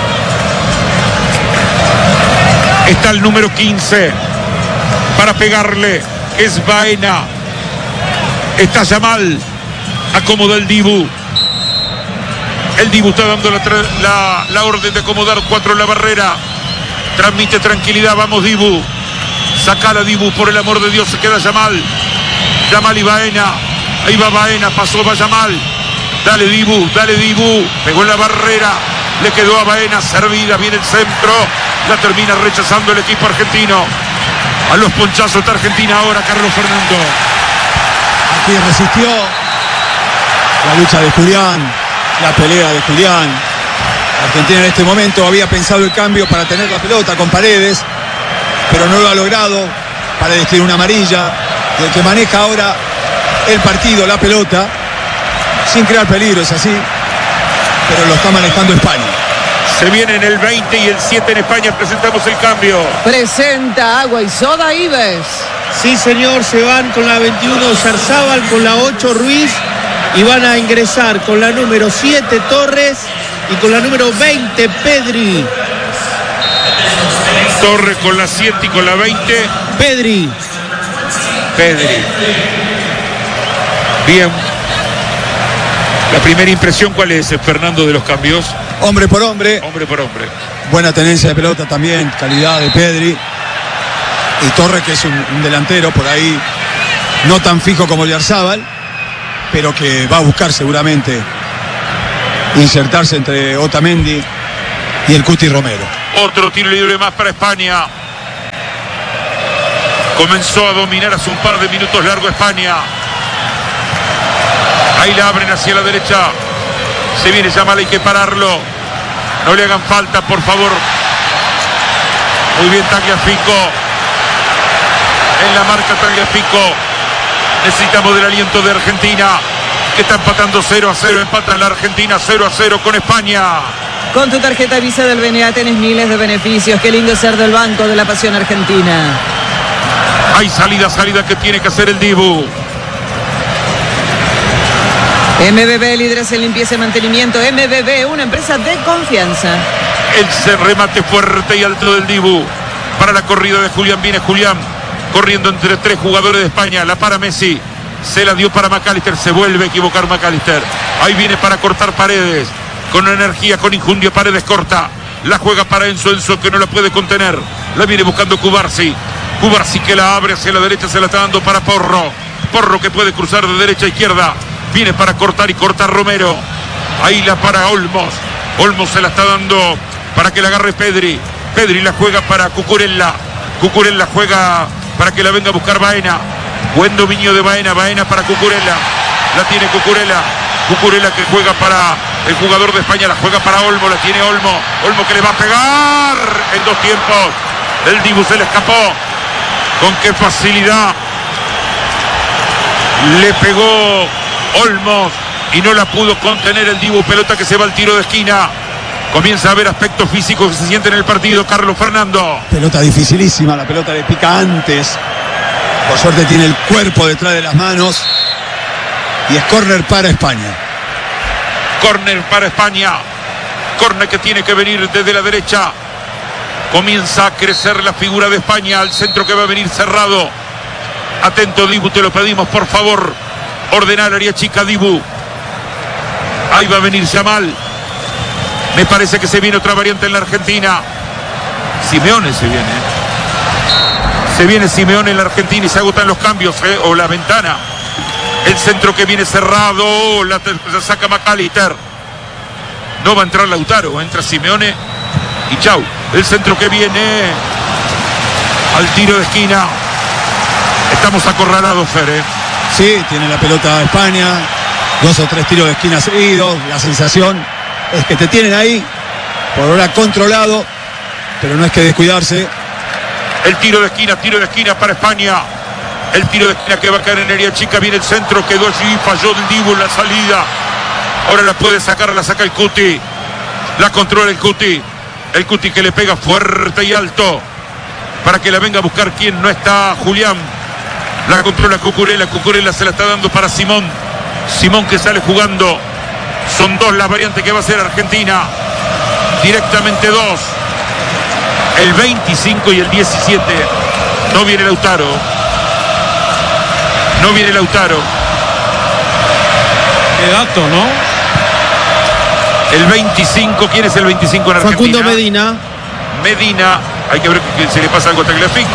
Está el número quince para pegarle. Es Baena. Está Yamal. Acomoda el Dibu. El Dibu está dando la, la, la orden de acomodar cuatro en la barrera. Transmite tranquilidad. Vamos Dibu. Sacala Dibu, por el amor de Dios, se queda Yamal. Yamal y Baena. Ahí va Baena, pasó, va Yamal. Dale Dibu, dale Dibu. Pegó en la barrera. Le quedó a Baena, servida, viene el centro. La termina rechazando el equipo argentino. A los ponchazos está Argentina ahora, Carlos Fernando. Aquí resistió la lucha de Julián, la pelea de Julián. Argentina en este momento había pensado el cambio para tener la pelota con Paredes, pero no lo ha logrado. Paredes tiene una amarilla. El que maneja ahora el partido, la pelota, sin crear peligro, es así, pero lo está manejando España. Se viene en el veinte y el siete en España. Presentamos el cambio. Presenta Agua y Soda Ives. Sí, señor, se van con la veintiuno Oyarzábal, con la ocho Ruiz, y van a ingresar con la número siete Torres y con la número veinte Pedri. Torre con la siete y con la veinte. Pedri. Pedri. Bien. La primera impresión, ¿cuál es, Fernando, de los cambios? Hombre por hombre, Hombre por hombre. buena tenencia de pelota también, calidad de Pedri. Y Torres, que es un, un delantero por ahí, no tan fijo como Yarzábal, pero que va a buscar seguramente insertarse entre Otamendi y el Cuti Romero. Otro tiro libre más para España. Comenzó a dominar hace un par de minutos largo España. Ahí la abren hacia la derecha. Se viene Yamal, hay que pararlo. No le hagan falta, por favor. Muy bien Tagliafico. En la marca Tagliafico. Necesitamos del aliento de Argentina, que está empatando cero a cero. Empata la Argentina cero a cero con España. Con tu tarjeta Visa del B N A tenés miles de beneficios. Qué lindo ser del Banco de la Pasión Argentina. Hay salida, salida que tiene que hacer el Dibu. M B B, líderes en limpieza y mantenimiento. M B B, una empresa de confianza. El remate fuerte y alto del Dibu. Para la corrida de Julián. Viene Julián corriendo entre tres jugadores de España. La para Messi. Se la dio para McAllister. Se vuelve a equivocar McAllister. Ahí viene para cortar Paredes. Con energía, con injundia. Paredes corta. La juega para Enzo. Enzo que no la puede contener. La viene buscando Cubarsi. Cubarsi que la abre hacia la derecha. Se la está dando para Porro. Porro que puede cruzar de derecha a izquierda. Viene para cortar y corta Romero. Ahí la para Olmos. Olmos se la está dando para que la agarre Pedri. Pedri la juega para Cucurella. Cucurella juega para que la venga a buscar Baena. Buen dominio de Baena. Baena para Cucurella. La tiene Cucurella. Cucurella que juega para el jugador de España. La juega para Olmo. La tiene Olmo. Olmo que le va a pegar en dos tiempos. El Dibu se le escapó. Con qué facilidad le pegó Olmos y no la pudo contener el Dibu. Pelota que se va al tiro de esquina. Comienza a haber aspectos físicos que se sienten en el partido. Carlos Fernando. Pelota dificilísima, la pelota le pica antes. Por suerte tiene el cuerpo detrás de las manos. Y es córner para España. Córner para España. Córner que tiene que venir desde la derecha. Comienza a crecer la figura de España. Al centro que va a venir cerrado. Atento Dibu, te lo pedimos por favor. Ordenar área chica Dibu. Ahí va a venir Yamal. Me parece que se viene otra variante en la Argentina. Simeone se viene. Se viene Simeone en la Argentina y se agotan los cambios, ¿eh? O la ventana. El centro que viene cerrado. La, la saca McAllister. No va a entrar Lautaro. Entra Simeone y chau. El centro que viene al tiro de esquina. Estamos acorralados, Fer, ¿eh? Sí, tiene la pelota España, dos o tres tiros de esquina seguidos. La sensación es que te tienen ahí, por ahora controlado, pero no es que descuidarse. El tiro de esquina, tiro de esquina para España. El tiro de esquina que va a caer en área chica. Viene el centro, quedó allí, falló el Dibu en la salida. Ahora la puede sacar, la saca el Cuti. La controla el Cuti. El Cuti que le pega fuerte y alto para que la venga a buscar quien no está, Julián. La controla Cucurella. Cucurella se la está dando para Simón. Simón que sale jugando. Son dos las variantes que va a hacer Argentina. Directamente dos. El veinticinco y el diecisiete. No viene Lautaro. No viene Lautaro. Qué dato, ¿no? El veinticinco. ¿Quién es el veinticinco en Argentina? Facundo Medina. Medina. Hay que ver que se le pasa algo a Tagliafico.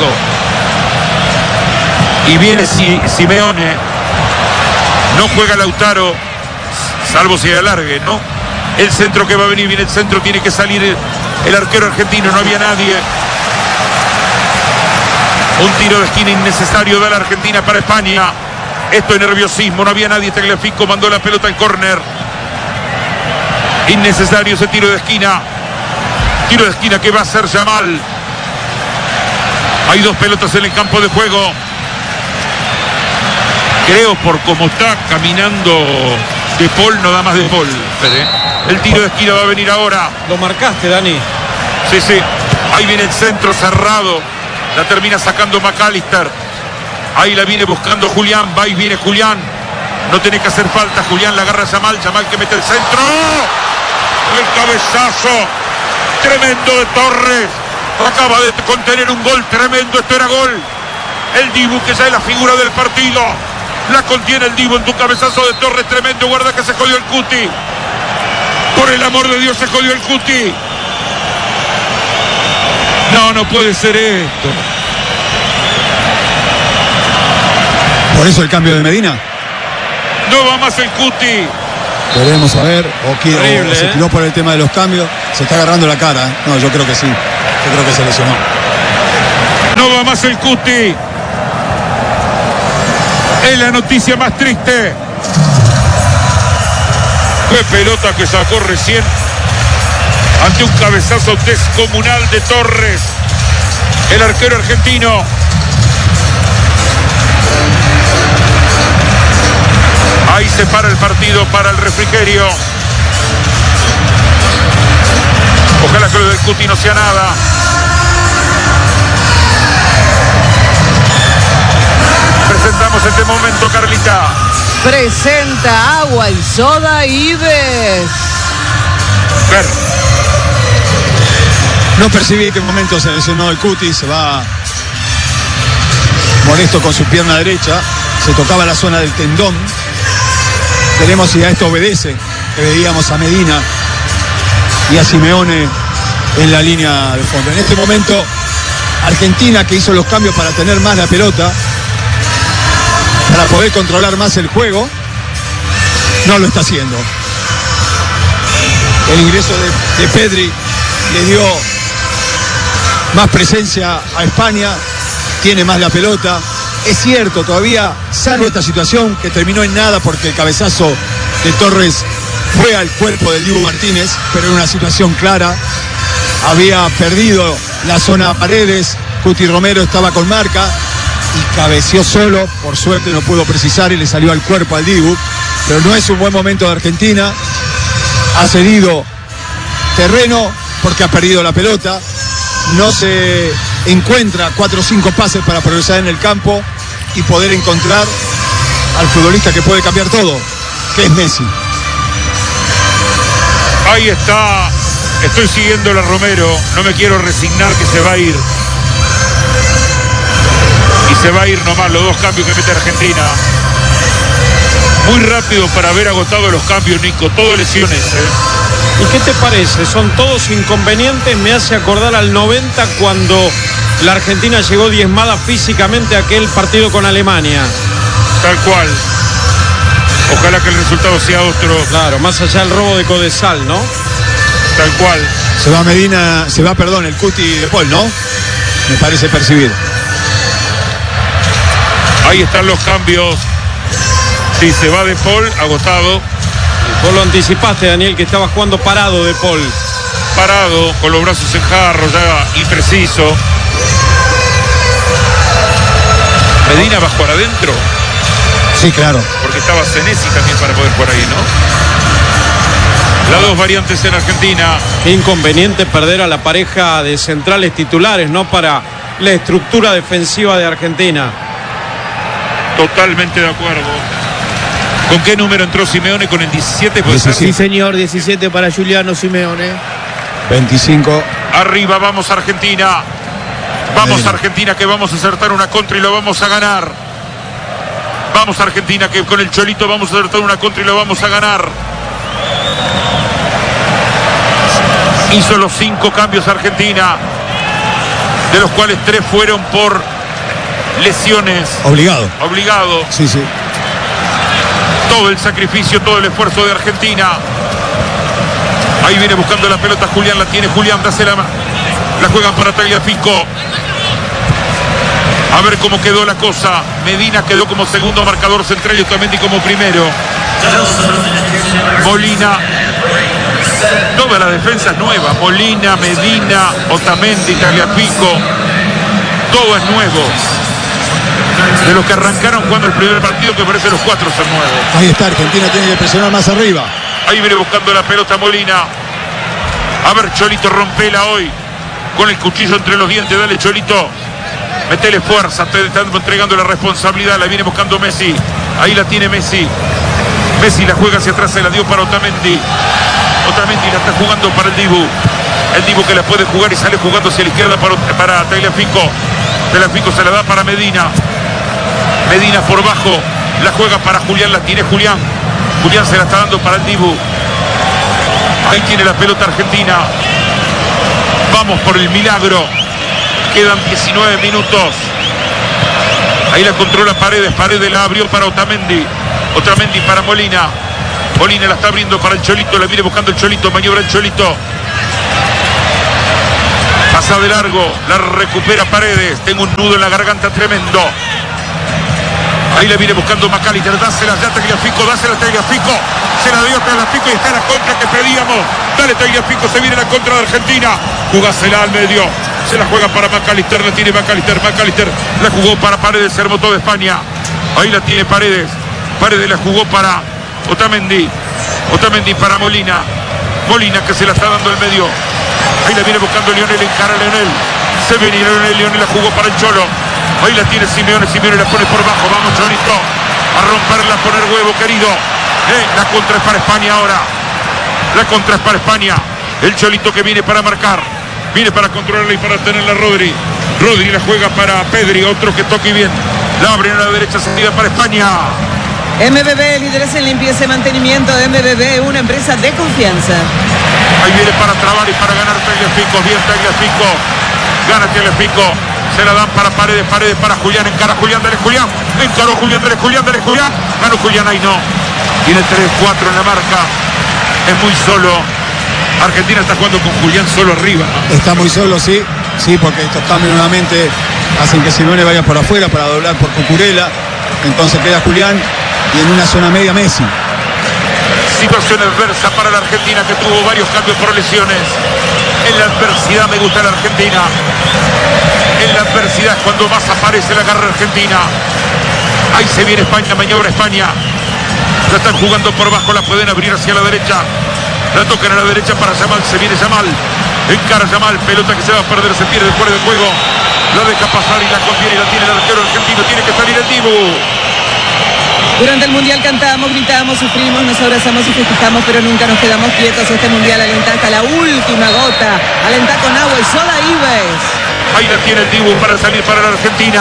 Y viene Simeone. No juega Lautaro, salvo si alargue, ¿no? El centro que va a venir, viene el centro, tiene que salir el, el arquero argentino, no había nadie. Un tiro de esquina innecesario de la Argentina para España. Esto es nerviosismo, no había nadie. Tagliafico mandó la pelota al córner. Innecesario ese tiro de esquina. Tiro de esquina que va a hacer Yamal. Hay dos pelotas en el campo de juego. Creo por cómo está caminando De Paul, no da más De Paul. El tiro de esquina va a venir ahora. Lo marcaste, Dani. Sí, sí. Ahí viene el centro cerrado. La termina sacando McAllister. Ahí la viene buscando Julián. Va y viene Julián. No tiene que hacer falta. Julián la agarra a Yamal. Yamal que mete el centro. El cabezazo tremendo de Torres. Acaba de contener un gol tremendo. Esto era gol. El Dibu que ya es la figura del partido. La contiene el Dibu en tu cabezazo de Torres tremendo. Guarda que se jodió el Cuti. Por el amor de Dios se jodió el Cuti. No, no puede ser esto. Por eso el cambio de Medina. No va más el Cuti. Veremos a ver. O, quiero, Horrible, o se ¿eh? tiró por el tema de los cambios. Se está agarrando la cara. ¿eh? No, yo creo que sí. Yo creo que se lesionó. No va más el Cuti. Es la noticia más triste. Qué pelota que sacó recién ante un cabezazo descomunal de Torres, el arquero argentino. Ahí se para el partido para el refrigerio. Ojalá que lo del Cuti no sea nada. Presentamos este momento, Carlita. Presenta Agua y Soda Ives. Ver. No percibí en qué momento se lesionó el Cuti. Se va molesto con su pierna derecha. Se tocaba la zona del tendón. Veremos si a esto obedece. Que veíamos a Medina y a Simeone en la línea de fondo. En este momento, Argentina, que hizo los cambios para tener más la pelota, para poder controlar más el juego, no lo está haciendo. El ingreso de, de Pedri le dio más presencia a España, tiene más la pelota. Es cierto, todavía, salvo esta situación que terminó en nada porque el cabezazo de Torres fue al cuerpo del Dibu Martínez, pero en una situación clara. Había perdido la zona Paredes, Cuti Romero estaba con marca y cabeció solo, por suerte no pudo precisar y le salió al cuerpo al Dibu, pero no es un buen momento de Argentina. Ha cedido terreno porque ha perdido la pelota, no se encuentra cuatro o cinco pases para progresar en el campo y poder encontrar al futbolista que puede cambiar todo, que es Messi. Ahí está. Estoy siguiendo a Romero. No me quiero resignar que se va a ir. Y se va a ir nomás los dos cambios que mete Argentina. Muy rápido para haber agotado los cambios, Nico. Todo lesiones, ¿eh? ¿Y qué te parece? Son todos inconvenientes. Me hace acordar al noventa cuando la Argentina llegó diezmada físicamente a aquel partido con Alemania. Tal cual. Ojalá que el resultado sea otro. Claro, más allá del robo de Codesal, ¿no? Tal cual. Se va Medina, se va, perdón, el Cuti de Paul, ¿no? Me parece percibir. Ahí están los cambios. Sí, se va de Paul, agotado. Vos lo anticipaste, Daniel, que estaba jugando parado de Paul. Parado, con los brazos en jarro, ya impreciso. Medina va a jugar adentro. Sí, claro. Porque estaba Senesi también para poder jugar ahí, ¿no? Las dos variantes en Argentina. Qué inconveniente perder a la pareja de centrales titulares, ¿no? Para la estructura defensiva de Argentina. Totalmente de acuerdo. ¿Con qué número entró Simeone? ¿Con el diecisiete? ¿Puede ser? Sí, señor, diecisiete para Giuliano Simeone. veinticinco. Arriba, vamos Argentina. Vamos Medina. Argentina, que vamos a acertar una contra y lo vamos a ganar. Vamos Argentina, que con el Cholito vamos a acertar una contra y lo vamos a ganar. Hizo los cinco cambios Argentina, de los cuales tres fueron por lesiones. Obligado. Obligado. Sí, sí. Todo el sacrificio, todo el esfuerzo de Argentina. Ahí viene buscando la pelota Julián, la tiene Julián, dásela. La juegan para Tagliafico. A ver cómo quedó la cosa. Medina quedó como segundo marcador central y Otamendi como primero. Molina. Toda la defensa es nueva. Molina, Medina, Otamendi, Tagliafico. Todo es nuevo. De los que arrancaron jugando el primer partido, que parece los cuatro son nuevos. Ahí está, Argentina tiene que presionar más arriba. Ahí viene buscando la pelota Molina. A ver, Cholito, rompela hoy. Con el cuchillo entre los dientes, dale Cholito. Metele fuerza, te están entregando la responsabilidad. La viene buscando Messi. Ahí la tiene Messi. Messi la juega hacia atrás, se la dio para Otamendi. Otamendi la está jugando para el Dibu. El Dibu que la puede jugar y sale jugando hacia la izquierda para, para Tagliafico. Tagliafico se la da para Medina. Medina por bajo. La juega para Julián, la tiene Julián. Julián se la está dando para el Dibu. Ahí tiene la pelota Argentina. Vamos por el milagro. Quedan diecinueve minutos. Ahí la controla Paredes. Paredes la abrió para Otamendi. Otamendi para Molina. Molina la está abriendo para el Cholito. La viene buscando el Cholito. Maniobra el Cholito. Pasa de largo. La recupera Paredes. Tengo un nudo en la garganta tremendo. Ahí la viene buscando McAllister. Dásela ya Tagliafico. Dásela Tagliafico. Se la dio Tagliafico y está la contra que pedíamos. Dale Tagliafico. Se viene la contra de Argentina. Jugásela al medio. Se la juega para McAllister. La tiene McAllister. McAllister la jugó para Paredes. Se armó todo España. Ahí la tiene Paredes. Paredes la jugó para Otamendi. Otamendi para Molina. Molina que se la está dando al medio. Ahí la viene buscando Lionel. Encara a Lionel. Se viene Lionel. Lionel la jugó para el Cholo. Ahí la tiene Simeone. Simeone la pone por bajo. Vamos Cholito. A romperla, a poner huevo querido. Eh, la contra es para España ahora. La contra es para España. El Cholito que viene para marcar. Viene para controlarla y para tenerla Rodri. Rodri la juega para Pedri. Otro que toque bien. La abre a la derecha. Salida para España. M B B, líderes en limpieza y mantenimiento. M B B, una empresa de confianza. Ahí viene para trabar y para ganar Tagliafico. Bien Tagliafico. Gana Tagliafico. Se la dan para Paredes. Paredes para Julián. Encara Julián. Dale Julián. Encaró Julián. Dale Julián. Dale Julián. Ganó Julián. Ahí no. Tiene tres cuatro en la marca. Es muy solo. Argentina está jugando con Julián solo arriba. Está muy solo, sí. Sí, porque estos cambios nuevamente hacen que Simeone vaya por afuera para doblar por Cucurella. Entonces queda Julián y en una zona media Messi. Situación adversa para la Argentina que tuvo varios cambios por lesiones. En la adversidad me gusta la Argentina. En la adversidad es cuando más aparece la garra argentina. Ahí se viene España, maniobra España. Ya están jugando por bajo, la pueden abrir hacia la derecha. La tocan a la derecha para Yamal, se viene Yamal. Encara Yamal, pelota que se va a perder, se pierde fuera de juego. La deja pasar y la contiene y la tiene el arquero argentino. Tiene que salir el Dibu. Durante el Mundial cantamos, gritamos, sufrimos, nos abrazamos y festejamos, pero nunca nos quedamos quietos. Este Mundial alenta hasta la última gota. Alenta con agua y soda Ives. Ahí la tiene el Dibu para salir para la Argentina.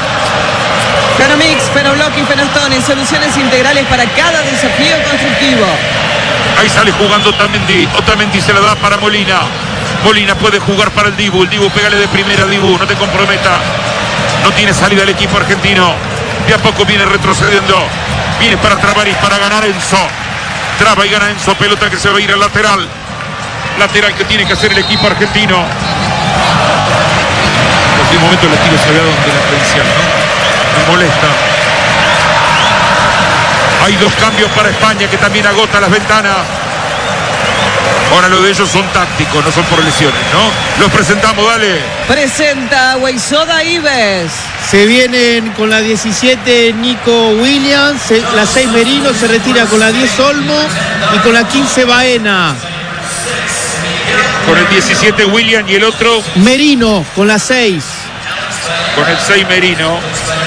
Fenomix, Fenoblock y Fenostone, soluciones integrales para cada desafío constructivo. Ahí sale jugando Otamendi. Otamendi se la da para Molina. Molina puede jugar para el Dibu. El Dibu, pégale de primera, Dibu, no te comprometa. No tiene salida el equipo argentino. De a poco viene retrocediendo. Viene para trabar y para ganar Enzo. Traba y gana Enzo. Pelota que se va a ir al lateral. Lateral que tiene que hacer el equipo argentino. En cualquier momento le tiro se ve a donde la atención, ¿no? Me molesta. Hay dos cambios para España que también agota las ventanas. Ahora lo de ellos son tácticos, no son por lesiones, ¿no? Los presentamos, dale. Presenta Agua y Soda Ives. Se vienen con la diecisiete Nico Williams, se, la seis Merino, se retira con la diez Olmo y con la quince Baena. Con el diecisiete William y el otro Merino con la seis. Con el seis Merino.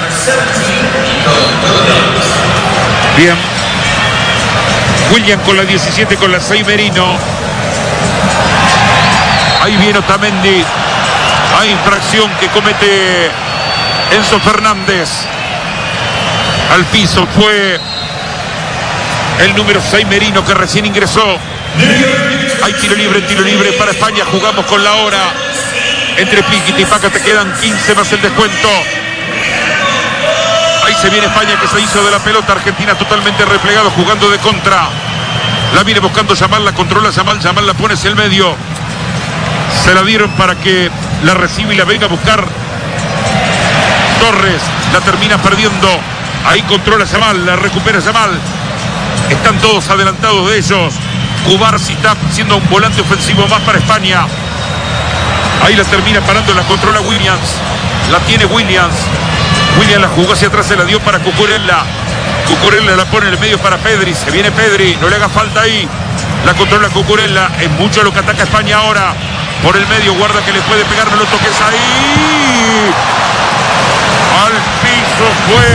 Bien. William con la diecisiete, con la seis Merino. Ahí viene Otamendi. Hay infracción que comete Enzo Fernández. Al piso fue el número seis Merino que recién ingresó. Hay tiro libre, tiro libre para España. Jugamos con la hora. Entre Piquiti y Paca te quedan quince más el descuento. Ahí se viene España que se hizo de la pelota. Argentina totalmente replegado, jugando de contra. La viene buscando Yamal, la controla Yamal. Yamal la pone hacia el medio. Se la dieron para que la reciba y la venga a buscar Torres. La termina perdiendo. Ahí controla Yamal, la recupera Yamal. Están todos adelantados de ellos. Cubarsi está siendo un volante ofensivo más para España. Ahí la termina parando, la controla Williams. La tiene Williams. Williams la jugó hacia atrás, se la dio para Cucurella. Cucurella la pone en el medio para Pedri. Se viene Pedri, no le haga falta ahí. La controla Cucurella. Es mucho lo que ataca España ahora. Por el medio, guarda que le puede pegar, no lo toques ahí. Al piso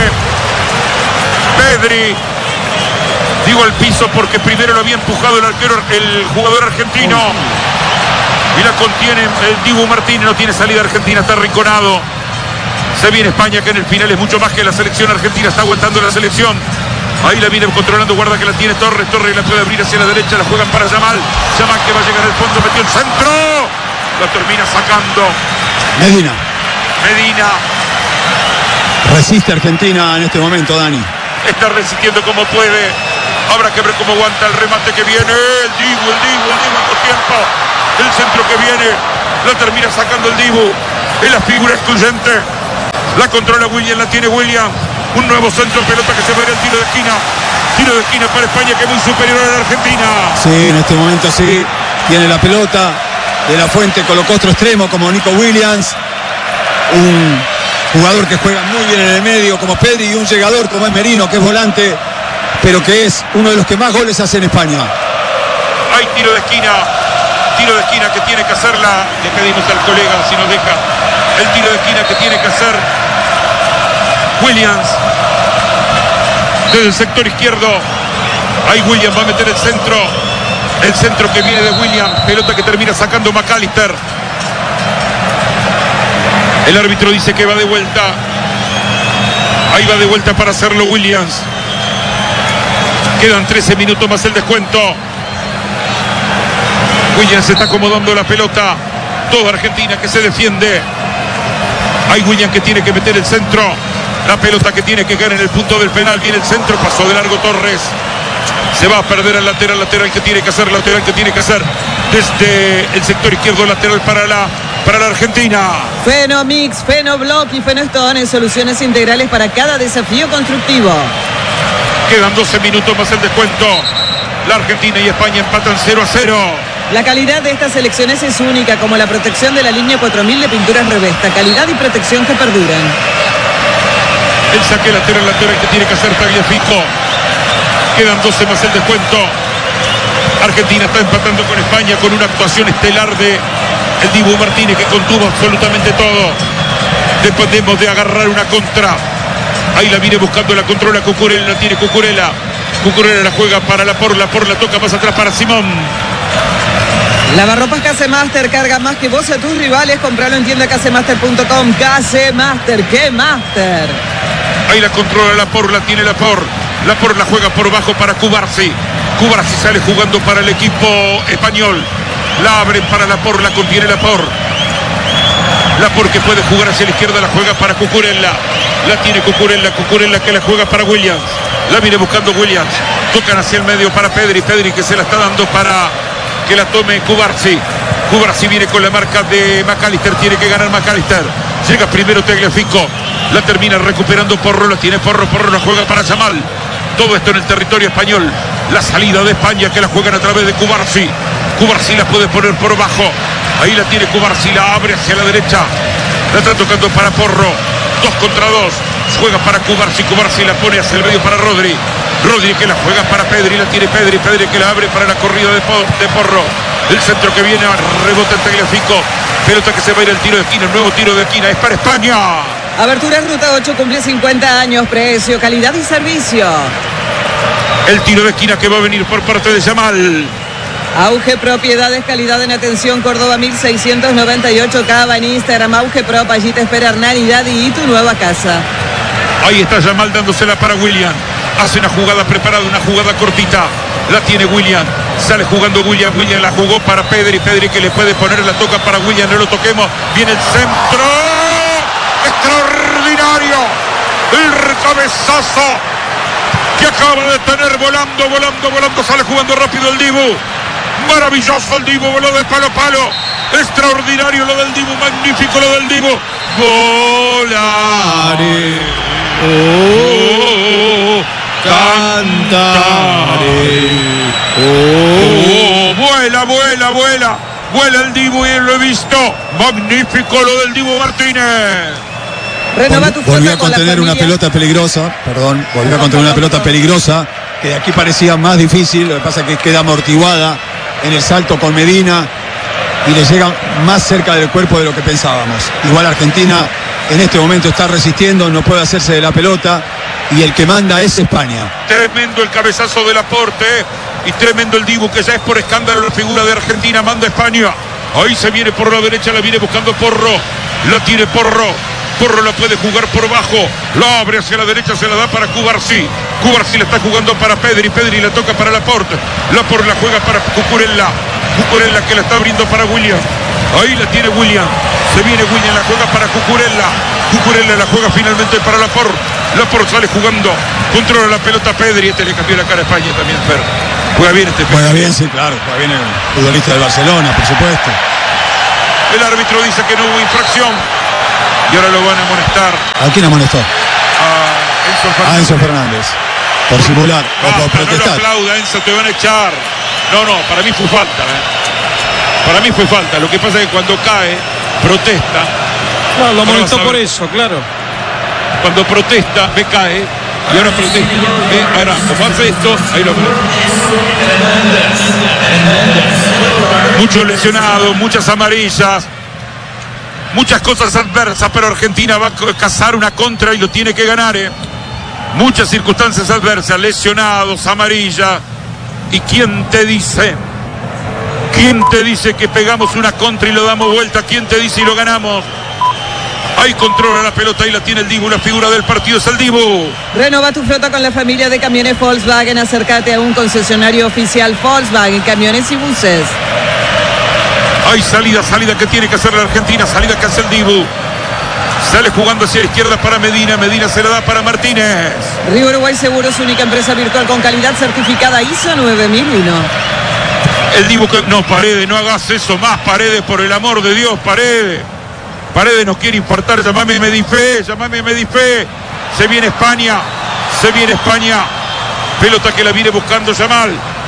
fue Pedri. Digo al piso porque primero lo había empujado el arquero, el jugador argentino. Y la contiene el Dibu Martínez. No tiene salida Argentina, está arrinconado. Se viene España, que en el final es mucho más que la selección argentina. Está aguantando la selección. Ahí la viene controlando, guarda que la tiene Torres. Torres la puede abrir hacia la derecha, la juegan para Yamal. Yamal que va a llegar al fondo, metió el centro. La termina sacando Medina. Medina. Resiste Argentina en este momento, Dani. Está resistiendo como puede. Habrá que ver cómo aguanta el remate que viene. El Dibu, el Dibu, el Dibu por tiempo. El centro que viene. La termina sacando el Dibu. Es la figura excluyente. La controla William, la tiene William. Un nuevo centro, pelota que se va a ir al tiro de esquina. Tiro de esquina para España, que es muy superior a la Argentina. Sí, en este momento sí. Tiene la pelota. De la Fuente colocó otro extremo como Nico Williams. Un jugador que juega muy bien en el medio como Pedri, y un llegador como es Merino, que es volante, pero que es uno de los que más goles hace en España. Hay tiro de esquina. Tiro de esquina que tiene que hacerla. Le pedimos al colega si nos deja. El tiro de esquina que tiene que hacer Williams. Desde el sector izquierdo. Ahí Williams va a meter el centro. El centro que viene de Williams. Pelota que termina sacando McAllister. El árbitro dice que va de vuelta. Ahí va de vuelta para hacerlo Williams. Quedan trece minutos más el descuento. Williams está acomodando la pelota. Toda Argentina que se defiende. Hay Williams que tiene que meter el centro. La pelota que tiene que caer en el punto del penal. Viene el centro, pasó de largo Torres. Se va a perder el lateral, lateral que tiene que hacer, lateral que tiene que hacer. Desde el sector izquierdo, lateral para la, para la Argentina. Fenomix, Fenoblock y Fenostone, soluciones integrales para cada desafío constructivo. Quedan doce minutos más el descuento. La Argentina y España empatan cero a cero. La calidad de estas selecciones es única, como la protección de la línea cuatro mil de pinturas Revesta. Calidad y protección que perduran. El saque lateral, lateral que tiene que hacer Tagliafico. Quedan doce más el descuento. Argentina está empatando con España con una actuación estelar de el Dibu Martínez, que contuvo absolutamente todo. Dependemos de agarrar una contra. Ahí la viene buscando, la controla Cucurella, la tiene Cucurella. Cucurella la juega para la por, la por la toca más atrás para Simón. Lavarropas Casemaster, carga más que vos a tus rivales. Compralo en tienda casemaster punto com. Casemaster, ¡qué master! Ahí la controla la por, la tiene la por. La por la juega por bajo para Cubarsi. Cubarsi sale jugando para el equipo español. La abren para la por, la contiene la por. La por que puede jugar hacia la izquierda, la juega para Cucurella. La tiene Cucurella, Cucurella que la juega para Williams. La viene buscando Williams. Tocan hacia el medio para Pedri. Pedri que se la está dando para que la tome Cubarsi. Cubarsi viene con la marca de McAllister. Tiene que ganar McAllister. Llega primero Tagliafico. La termina recuperando Porro. La tiene Porro. Porro la juega para Yamal. Todo esto en el territorio español. La salida de España que la juegan a través de Cubarsi. Cubarsi la puede poner por bajo. Ahí la tiene Cubarsi. La abre hacia la derecha. La está tocando para Porro. Dos contra dos. Juega para Cubarsi. Cubarsi la pone hacia el medio para Rodri. Rodri que la juega para Pedri. La tiene Pedri. Pedri que la abre para la corrida de, de Porro. El centro que viene. Rebota en Tagliafico. Pelota que se va a ir al tiro de esquina. El nuevo tiro de esquina. Es para España. Aberturas Ruta ocho cumple cincuenta años. Precio, calidad y servicio. El tiro de esquina que va a venir por parte de Yamal. Auge Propiedades, calidad en atención, Córdoba mil seiscientos noventa y ocho, Cava en Instagram, Auge Prop, allí te espera Hernán y Daddy y tu nueva casa. Ahí está Yamal dándosela para William. Hace una jugada preparada, una jugada cortita. La tiene William. Sale jugando William. William la jugó para Pedri. Pedri que le puede poner la toca para William. No lo toquemos. Viene el centro. Extraordinario. El cabezazo que acaba de tener volando, volando, volando. Sale jugando rápido el Dibu. Maravilloso el Dibu. Voló de palo a palo. Extraordinario lo del Dibu. Magnífico lo del Dibu. Volare. Oh, cantaré. Oh, vuela, vuela, vuela. Vuela el Dibu y lo he visto. Magnífico lo del Dibu Martínez. Renova tu Volvió a con contener una pelota peligrosa, perdón, volvió a contener una pelota peligrosa, que de aquí parecía más difícil, lo que pasa es que queda amortiguada en el salto con Medina y le llega más cerca del cuerpo de lo que pensábamos. Igual Argentina en este momento está resistiendo, no puede hacerse de la pelota y el que manda es España. Tremendo el cabezazo del aporte y tremendo el Dibu, que ya es por escándalo la figura de Argentina, manda España. Ahí se viene por la derecha, la viene buscando Porro, la tiene Porro. Porro la puede jugar por bajo, la abre hacia la derecha, se la da para Cubarsi. Cubarsi la está jugando para Pedri, Pedri la toca para Laporte. Laporte la juega para Cucurella. Cucurella que la está abriendo para William. Ahí la tiene William. Se viene William, la juega para Cucurella. Cucurella la juega finalmente para Laporte. Laporte sale jugando. Controla la pelota Pedri. Este le cambió la cara a España también, Fer. Juega bien este Pedri. Juega bien, sí, claro. Juega bien el futbolista del Barcelona, por supuesto. El árbitro dice que no hubo infracción. Y ahora lo van a amonestar. ¿A quién amonestó? A Enzo Fernández. A Enzo Fernández. Por simular o por Basta, no lo protestar. aplauda, Enzo, te van a echar. No, no, para mí fue falta. ¿eh? Para mí fue falta. Lo que pasa es que cuando cae, protesta. No, lo Ahora amonestó vas a por ver. eso, claro. Cuando protesta, ve cae. Y ahora protesta. Ve, ahora, como hace esto, ahí lo ve. Muchos lesionados, muchas amarillas. Muchas cosas adversas, pero Argentina va a cazar una contra y lo tiene que ganar. ¿eh? Muchas circunstancias adversas, lesionados, amarilla. ¿Y quién te dice? ¿Quién te dice que pegamos una contra y lo damos vuelta? ¿Quién te dice y lo ganamos? Ahí controla la pelota y la tiene el Dibu. La figura del partido es el Dibu. Renova tu flota con la familia de camiones Volkswagen. Acércate a un concesionario oficial Volkswagen, camiones y buses. Hay salida, salida que tiene que hacer la Argentina. Salida que hace el Dibu. Sale jugando hacia la izquierda para Medina. Medina se la da para Martínez. Río Uruguay Seguros, única empresa virtual con calidad certificada I S O nueve mil uno. El Dibu que... No, Paredes, no hagas eso más, Paredes, por el amor de Dios, Paredes. Paredes nos quiere infartar. Llamame Medifé, llamame Medifé. Se viene España. Se viene España. Pelota que la viene buscando Yamal.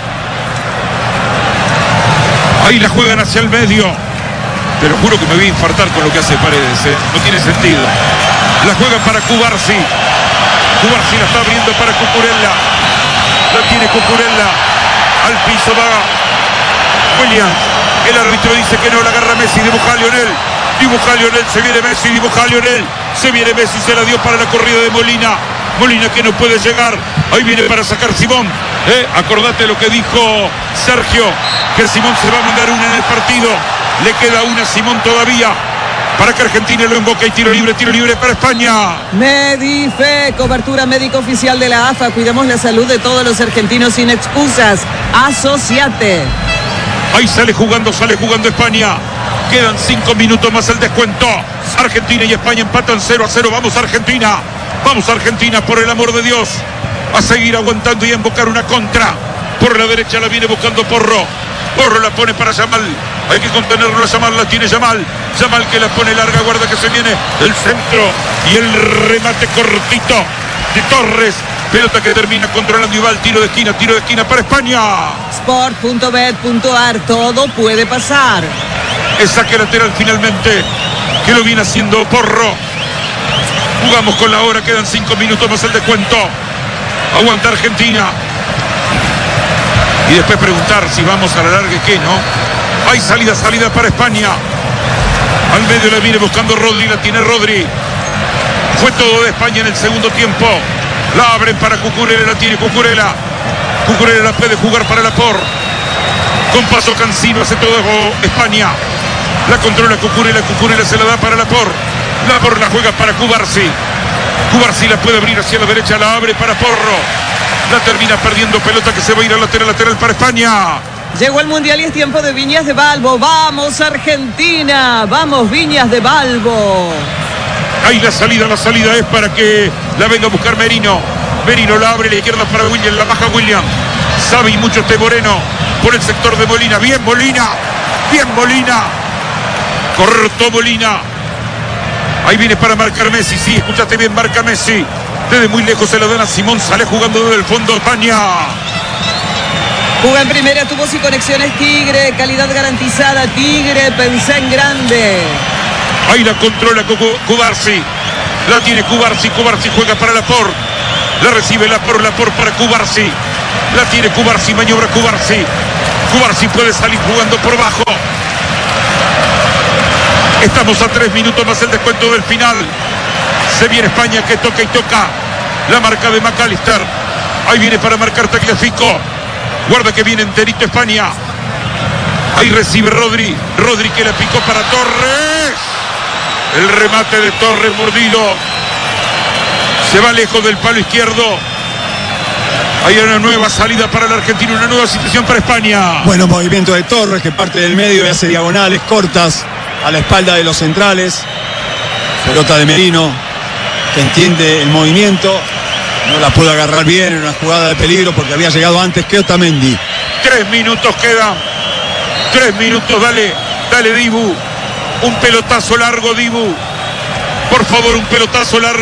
Ahí la juegan hacia el medio. Te lo juro que me voy a infartar con lo que hace Paredes, ¿eh? No tiene sentido. La juegan para Cubarsi. Cubarsi la está abriendo para Cucurella. La tiene Cucurella. Al piso va William. El árbitro dice que no, la agarra Messi. Dibuja a Lionel. Dibuja a Lionel. Se viene Messi. Dibuja a Lionel. Se viene Messi. Se la dio para la corrida de Molina. Molina que no puede llegar. Ahí viene para sacar Simón. ¿Eh? Acordate lo que dijo Sergio. Que Simón se va a mandar una en el partido. Le queda una a Simón todavía. Para que Argentina lo invoque y tiro libre, tiro libre para España. Medife, cobertura médica oficial de la A F A. Cuidamos la salud de todos los argentinos sin excusas. Asociate. Ahí sale jugando, sale jugando España. Quedan cinco minutos más el descuento. Argentina y España empatan cero a cero. Vamos Argentina. Vamos Argentina, por el amor de Dios. A seguir aguantando y a invocar una contra. Por la derecha la viene buscando Porro. Porro la pone para Yamal. Hay que contenerlo a Yamal, la tiene Yamal. Yamal que la pone larga, guarda que se viene el centro. Y el remate cortito de Torres. Pelota que termina controlando y va al tiro de esquina. Tiro de esquina para España. Sport punto bet punto ar. Todo puede pasar. El saque lateral finalmente. Que lo viene haciendo Porro. Jugamos con la hora. Quedan cinco minutos más el descuento. Aguanta Argentina. Y después preguntar si vamos a la larga, ¿qué, no? Hay salida, salida para España. Al medio la viene buscando Rodri, la tiene Rodri. Fue todo de España en el segundo tiempo. La abren para Cucurella, la tiene Cucurella. Cucurella la puede jugar para Laporte. Con paso Cancino hace todo España. La controla Cucurella, Cucurella se la da para Laporte. Laporte la juega para Cubarsi. Cubarsi la puede abrir hacia la derecha, la abre para Porro. La termina perdiendo, pelota que se va a ir al lateral, lateral para España. Llegó el Mundial y es tiempo de Viñas de Balbo. ¡Vamos Argentina! ¡Vamos Viñas de Balbo! Ahí la salida, la salida es para que la venga a buscar Merino. Merino la abre a la izquierda para William, la baja William. Sabe y mucho este Moreno por el sector de Molina. Bien Molina, bien Molina. Cortó Molina. Ahí viene para marcar Messi, sí, escuchaste bien, marca Messi. Desde muy lejos se la dan a Simón, sale jugando desde el fondo España. Juga en primera, tubos y conexiones Tigre, calidad garantizada Tigre, pensé en grande. Ahí la controla Cubarsi. La tiene Cubarsi, Cubarsi juega para Laporte. La recibe Laporte, Laporte para Cubarsi. La tiene Cubarsi, maniobra Cubarsi. Cubarsi puede salir jugando por bajo. Estamos a tres minutos más el descuento del final. Se viene España que toca y toca. La marca de McAllister. Ahí viene para marcar Tagliafico. Guarda que viene enterito España. Ahí recibe Rodri. Rodri que le picó para Torres. El remate de Torres mordido. Se va lejos del palo izquierdo. Hay una nueva salida para la Argentina. Una nueva situación para España. Bueno, movimiento de Torres que parte del medio y hace diagonales cortas a la espalda de los centrales. Pelota de Merino, que entiende el movimiento. No la pudo agarrar bien en una jugada de peligro porque había llegado antes que Otamendi. Tres minutos quedan. Tres minutos, dale, dale Dibu. Un pelotazo largo, Dibu. Por favor, un pelotazo largo.